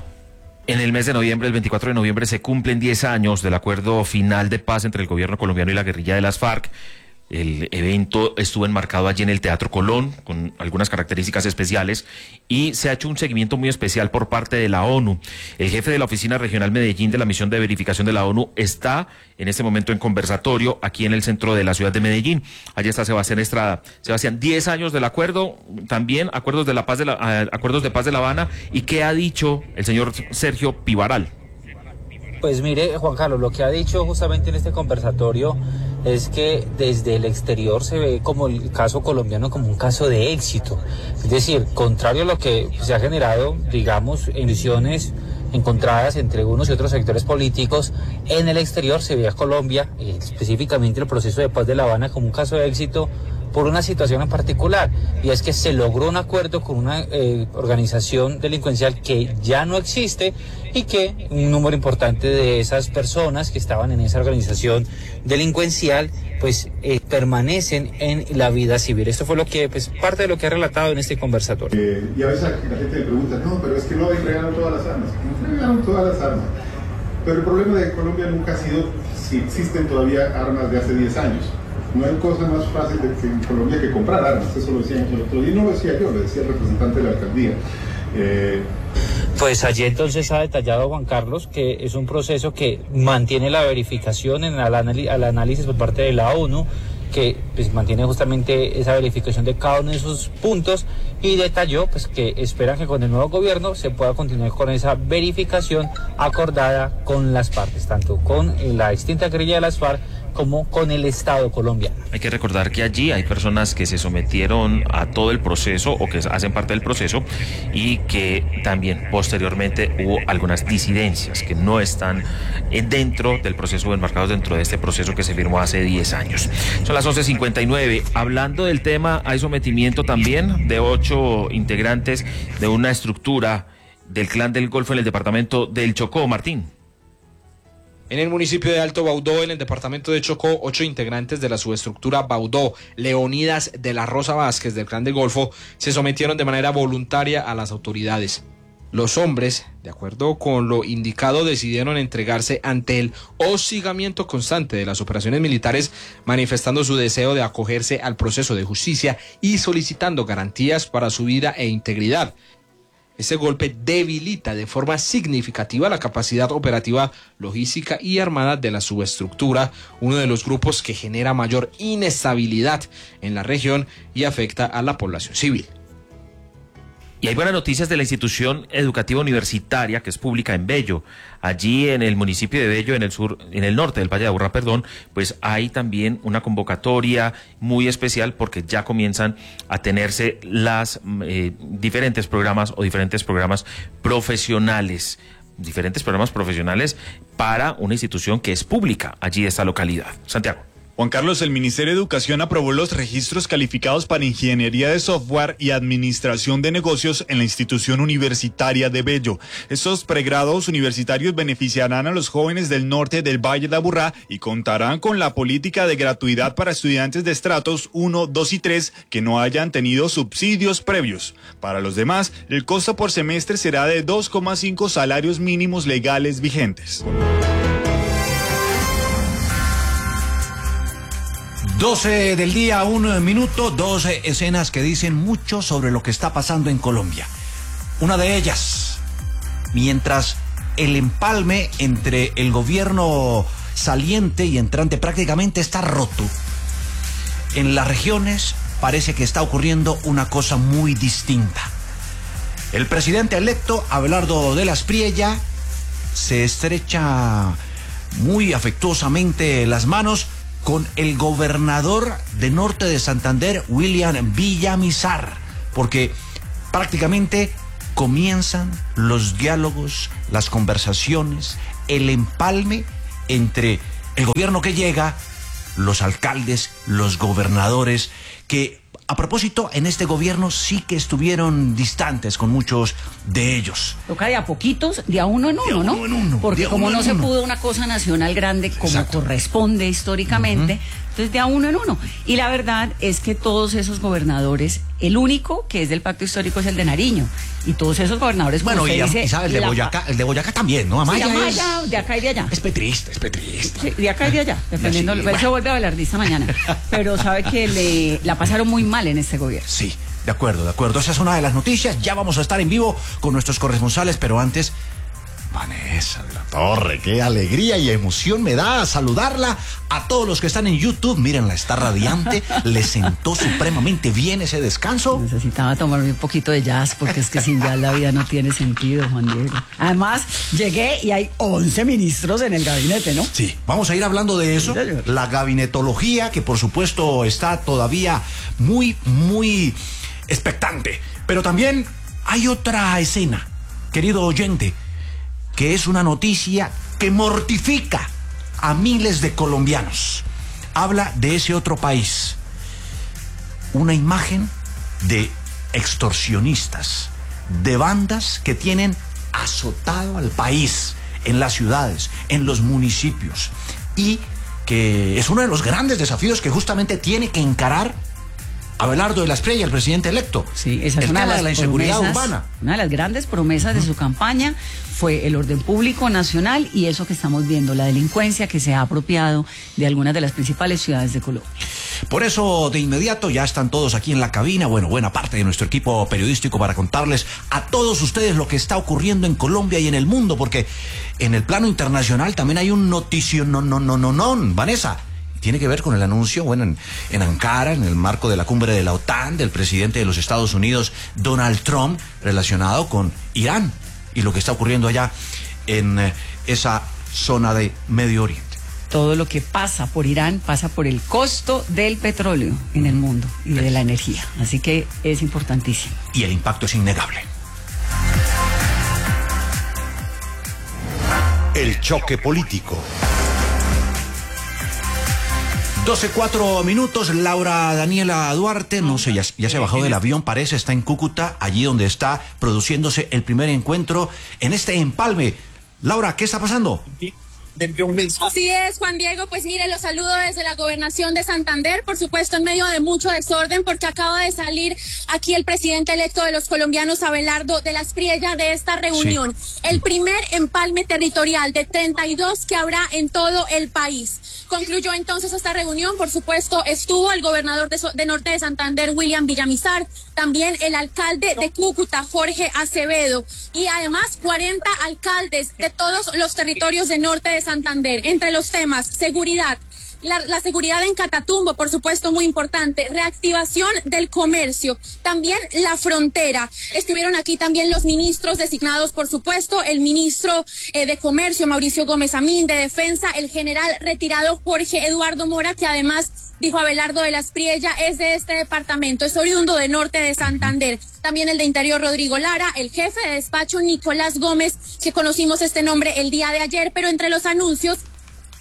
Speaker 14: En el mes de noviembre, el veinticuatro de noviembre, se cumplen diez años del acuerdo final de paz entre el gobierno colombiano y la guerrilla de las FARC. El evento estuvo enmarcado allí en el Teatro Colón, con algunas características especiales, y se ha hecho un seguimiento muy especial por parte de la ONU. El jefe de la Oficina Regional Medellín de la Misión de Verificación de la ONU está en este momento en conversatorio aquí en el centro de la ciudad de Medellín. Allí está Sebastián Estrada. Sebastián, diez años del acuerdo, también acuerdos de la paz de la, acuerdos de paz de La Habana. ¿Y qué ha dicho el señor Sergio Pivaral?
Speaker 2: Pues mire, Juan Carlos, lo que ha dicho justamente en este conversatorio es que desde el exterior se ve como el caso colombiano como un caso de éxito. Es decir, contrario a lo que se ha generado, digamos, en visiones encontradas entre unos y otros sectores políticos, en el exterior se ve a Colombia, específicamente el proceso de paz de La Habana, como un caso de éxito por una situación en particular, y es que se logró un acuerdo con una eh, organización delincuencial que ya no existe y que un número importante de esas personas que estaban en esa organización delincuencial pues eh, permanecen en la vida civil. Esto fue lo que, pues, parte de lo que ha relatado en este conversatorio.
Speaker 11: Eh, y a veces la gente me pregunta, no, pero es que no entregaron todas las armas. No entregaron todas las armas. Pero el problema de Colombia nunca ha sido si existen todavía armas de hace diez años. No hay cosa más fácil de que en Colombia que comprar armas, eso lo decían el otro día, y no lo decía yo, lo decía el representante de la alcaldía. Eh...
Speaker 2: Pues allí entonces ha detallado Juan Carlos que es un proceso que mantiene la verificación en el, anal el análisis por parte de la ONU, que pues mantiene justamente esa verificación de cada uno de esos puntos, y detalló pues que esperan que con el nuevo gobierno se pueda continuar con esa verificación acordada con las partes, tanto con la extinta guerrilla de las FARC como con el Estado colombiano.
Speaker 14: Hay que recordar que allí hay personas que se sometieron a todo el proceso o que hacen parte del proceso y que también posteriormente hubo algunas disidencias que no están dentro del proceso o enmarcados dentro de este proceso que se firmó hace diez años. Son las once cincuenta y nueve. Hablando del tema, hay sometimiento también de ocho integrantes de una estructura del Clan del Golfo en el departamento del Chocó. Martín.
Speaker 18: En el municipio de Alto Baudó, en el departamento de Chocó, ocho integrantes de la subestructura Baudó, Leonidas de la Rosa Vázquez del Clan del Golfo, se sometieron de manera voluntaria a las autoridades. Los hombres, de acuerdo con lo indicado, decidieron entregarse ante el hostigamiento constante de las operaciones militares, manifestando su deseo de acogerse al proceso de justicia y solicitando garantías para su vida e integridad. Este golpe debilita de forma significativa la capacidad operativa, logística y armada de la subestructura, uno de los grupos que genera mayor inestabilidad en la región y afecta a la población civil.
Speaker 14: Y hay buenas noticias de la institución educativa universitaria que es pública en Bello. Allí en el municipio de Bello, en el sur, en el norte del Valle de Aburrá, perdón, pues hay también una convocatoria muy especial porque ya comienzan a tenerse las eh, diferentes programas o diferentes programas profesionales, diferentes programas profesionales para una institución que es pública allí de esta localidad. Santiago.
Speaker 20: Juan Carlos, el Ministerio de Educación aprobó los registros calificados para ingeniería de software y administración de negocios en la institución universitaria de Bello. Estos pregrados universitarios beneficiarán a los jóvenes del norte del Valle de Aburrá y contarán con la política de gratuidad para estudiantes de estratos uno, dos y tres que no hayan tenido subsidios previos. Para los demás, el costo por semestre será de dos coma cinco salarios mínimos legales vigentes.
Speaker 12: doce del día, un minuto, dos escenas que dicen mucho sobre lo que está pasando en Colombia. Una de ellas, mientras el empalme entre el gobierno saliente y entrante prácticamente está roto, en las regiones parece que está ocurriendo una cosa muy distinta. El presidente electo, Abelardo de la Espriella, se estrecha muy afectuosamente las manos con el gobernador de Norte de Santander, William Villamizar, porque prácticamente comienzan los diálogos, las conversaciones, el empalme entre el gobierno que llega, los alcaldes, los gobernadores, que a propósito en este gobierno sí que estuvieron distantes con muchos de ellos.
Speaker 13: Toca de a poquitos, de a uno en uno, ¿no? En uno, porque como no se pudo una cosa nacional grande como Exacto. corresponde históricamente, uh-huh. entonces de a uno en uno. Y la verdad es que todos esos gobernadores, el único que es del pacto histórico es el de Nariño. Y todos esos gobernadores,
Speaker 12: bueno, y, dice, y sabe, el de, la... Boyacá, el de Boyacá también, ¿no? Amaya,
Speaker 13: sí, Amaya
Speaker 12: es...
Speaker 13: de acá y de allá.
Speaker 12: Es petrista, es petrista.
Speaker 13: Sí, de acá y de allá, dependiendo. Sí, bueno. Eso vuelve a hablar de esta mañana. Pero sabe que le la pasaron muy mal en este gobierno.
Speaker 12: Sí, de acuerdo, de acuerdo. Esa es una de las noticias. Ya vamos a estar en vivo con nuestros corresponsales, pero antes... Vanessa de la Torre, qué alegría y emoción me da saludarla. A todos los que están en YouTube, mírenla, está radiante. Le sentó supremamente bien ese descanso.
Speaker 13: Necesitaba tomarme un poquito de jazz, porque es que sin jazz la vida no tiene sentido, Juan Diego. Además, llegué y hay once ministros en el gabinete, ¿no?
Speaker 12: Sí, vamos a ir hablando de eso. La gabinetología, que por supuesto está todavía muy, muy expectante. Pero también hay otra escena, querido oyente, que es una noticia que mortifica a miles de colombianos. Habla de ese otro país. Una imagen de extorsionistas, de bandas que tienen azotado al país, en las ciudades, en los municipios, y que es uno de los grandes desafíos que justamente tiene que encarar Abelardo de la Espriella, el presidente electo.
Speaker 13: Sí, esa es
Speaker 12: el
Speaker 13: una
Speaker 12: tema
Speaker 13: de, las
Speaker 12: de la inseguridad
Speaker 13: promesas,
Speaker 12: urbana.
Speaker 13: Una de las grandes promesas de su campaña fue el orden público nacional y eso que estamos viendo, la delincuencia que se ha apropiado de algunas de las principales ciudades de Colombia.
Speaker 12: Por eso, de inmediato, ya están todos aquí en la cabina, bueno, buena parte de nuestro equipo periodístico para contarles a todos ustedes lo que está ocurriendo en Colombia y en el mundo, porque en el plano internacional también hay un noticio, no, no, no, no, no, Vanessa. Tiene que ver con el anuncio, bueno, en, en Ankara, en el marco de la cumbre de la OTAN, del presidente de los Estados Unidos, Donald Trump, relacionado con Irán y lo que está ocurriendo allá en eh, esa zona de Medio Oriente.
Speaker 13: Todo lo que pasa por Irán pasa por el costo del petróleo en el mundo y de la energía. Así que es importantísimo.
Speaker 12: Y el impacto es innegable.
Speaker 7: El choque político.
Speaker 12: doce, cuatro minutos, Laura Daniela Duarte, no sé, ya, ya se bajó del avión, parece, está en Cúcuta, allí donde está produciéndose el primer encuentro en este empalme. Laura, ¿qué está pasando?
Speaker 16: Así es, Juan Diego, pues mire, los saludo desde la gobernación de Santander, por supuesto en medio de mucho desorden, porque acaba de salir aquí el presidente electo de los colombianos, Abelardo de la Espriella, de esta reunión. Sí. El primer empalme territorial de treinta y dos que habrá en todo el país. Concluyó entonces esta reunión, por supuesto estuvo el gobernador de, de Norte de Santander, William Villamizar, también el alcalde de Cúcuta, Jorge Acevedo, y además cuarenta alcaldes de todos los territorios de Norte de Santander. Entre los temas, seguridad, la, la seguridad en Catatumbo, por supuesto, muy importante, reactivación del comercio, también la frontera. Estuvieron aquí también los ministros designados, por supuesto, el ministro eh, de Comercio, Mauricio Gómez Amín, de Defensa, el general retirado Jorge Eduardo Mora, que además, dijo Abelardo de la Espriella, es de este departamento, es oriundo de Norte de Santander. También el de Interior, Rodrigo Lara, el jefe de despacho, Nicolás Gómez, que conocimos este nombre el día de ayer, pero entre los anuncios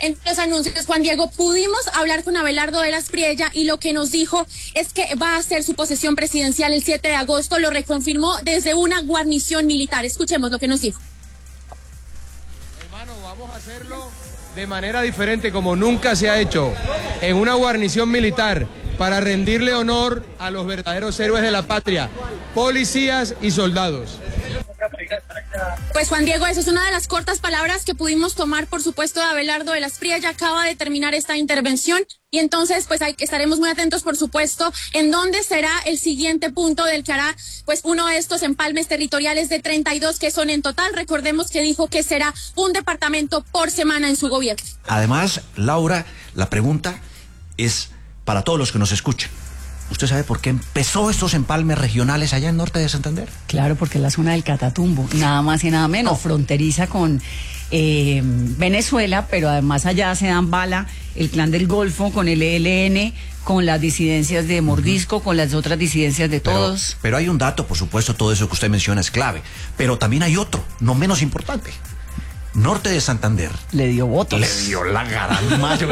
Speaker 16: Entre los anuncios, Juan Diego, pudimos hablar con Abelardo de la Espriella y lo que nos dijo es que va a hacer su posesión presidencial el siete de agosto, lo reconfirmó desde una guarnición militar. Escuchemos lo que nos dijo.
Speaker 3: Hermano, vamos a hacerlo de manera diferente, como nunca se ha hecho, en una guarnición militar, para rendirle honor a los verdaderos héroes de la patria, policías y soldados.
Speaker 16: Pues Juan Diego, esa es una de las cortas palabras que pudimos tomar, por supuesto, de Abelardo de la Espriella. Acaba de terminar esta intervención y entonces pues hay, estaremos muy atentos, por supuesto, en dónde será el siguiente punto del que hará pues uno de estos empalmes territoriales de treinta y dos que son en total. Recordemos que dijo que será un departamento por semana en su gobierno.
Speaker 12: Además, Laura, la pregunta es para todos los que nos escuchan. ¿Usted sabe por qué empezó estos empalmes regionales allá en norte de Santander?
Speaker 13: Claro, porque es la zona del Catatumbo, nada más y nada menos, fronteriza con eh, Venezuela, pero además allá se dan bala el Clan del Golfo con el E L N, con las disidencias de Mordisco, uh-huh. con las otras disidencias de
Speaker 12: pero,
Speaker 13: todos.
Speaker 12: Pero hay un dato, por supuesto, todo eso que usted menciona es clave, pero también hay otro, no menos importante. Norte de Santander.
Speaker 13: Le dio votos.
Speaker 12: Le dio la gran mayoría.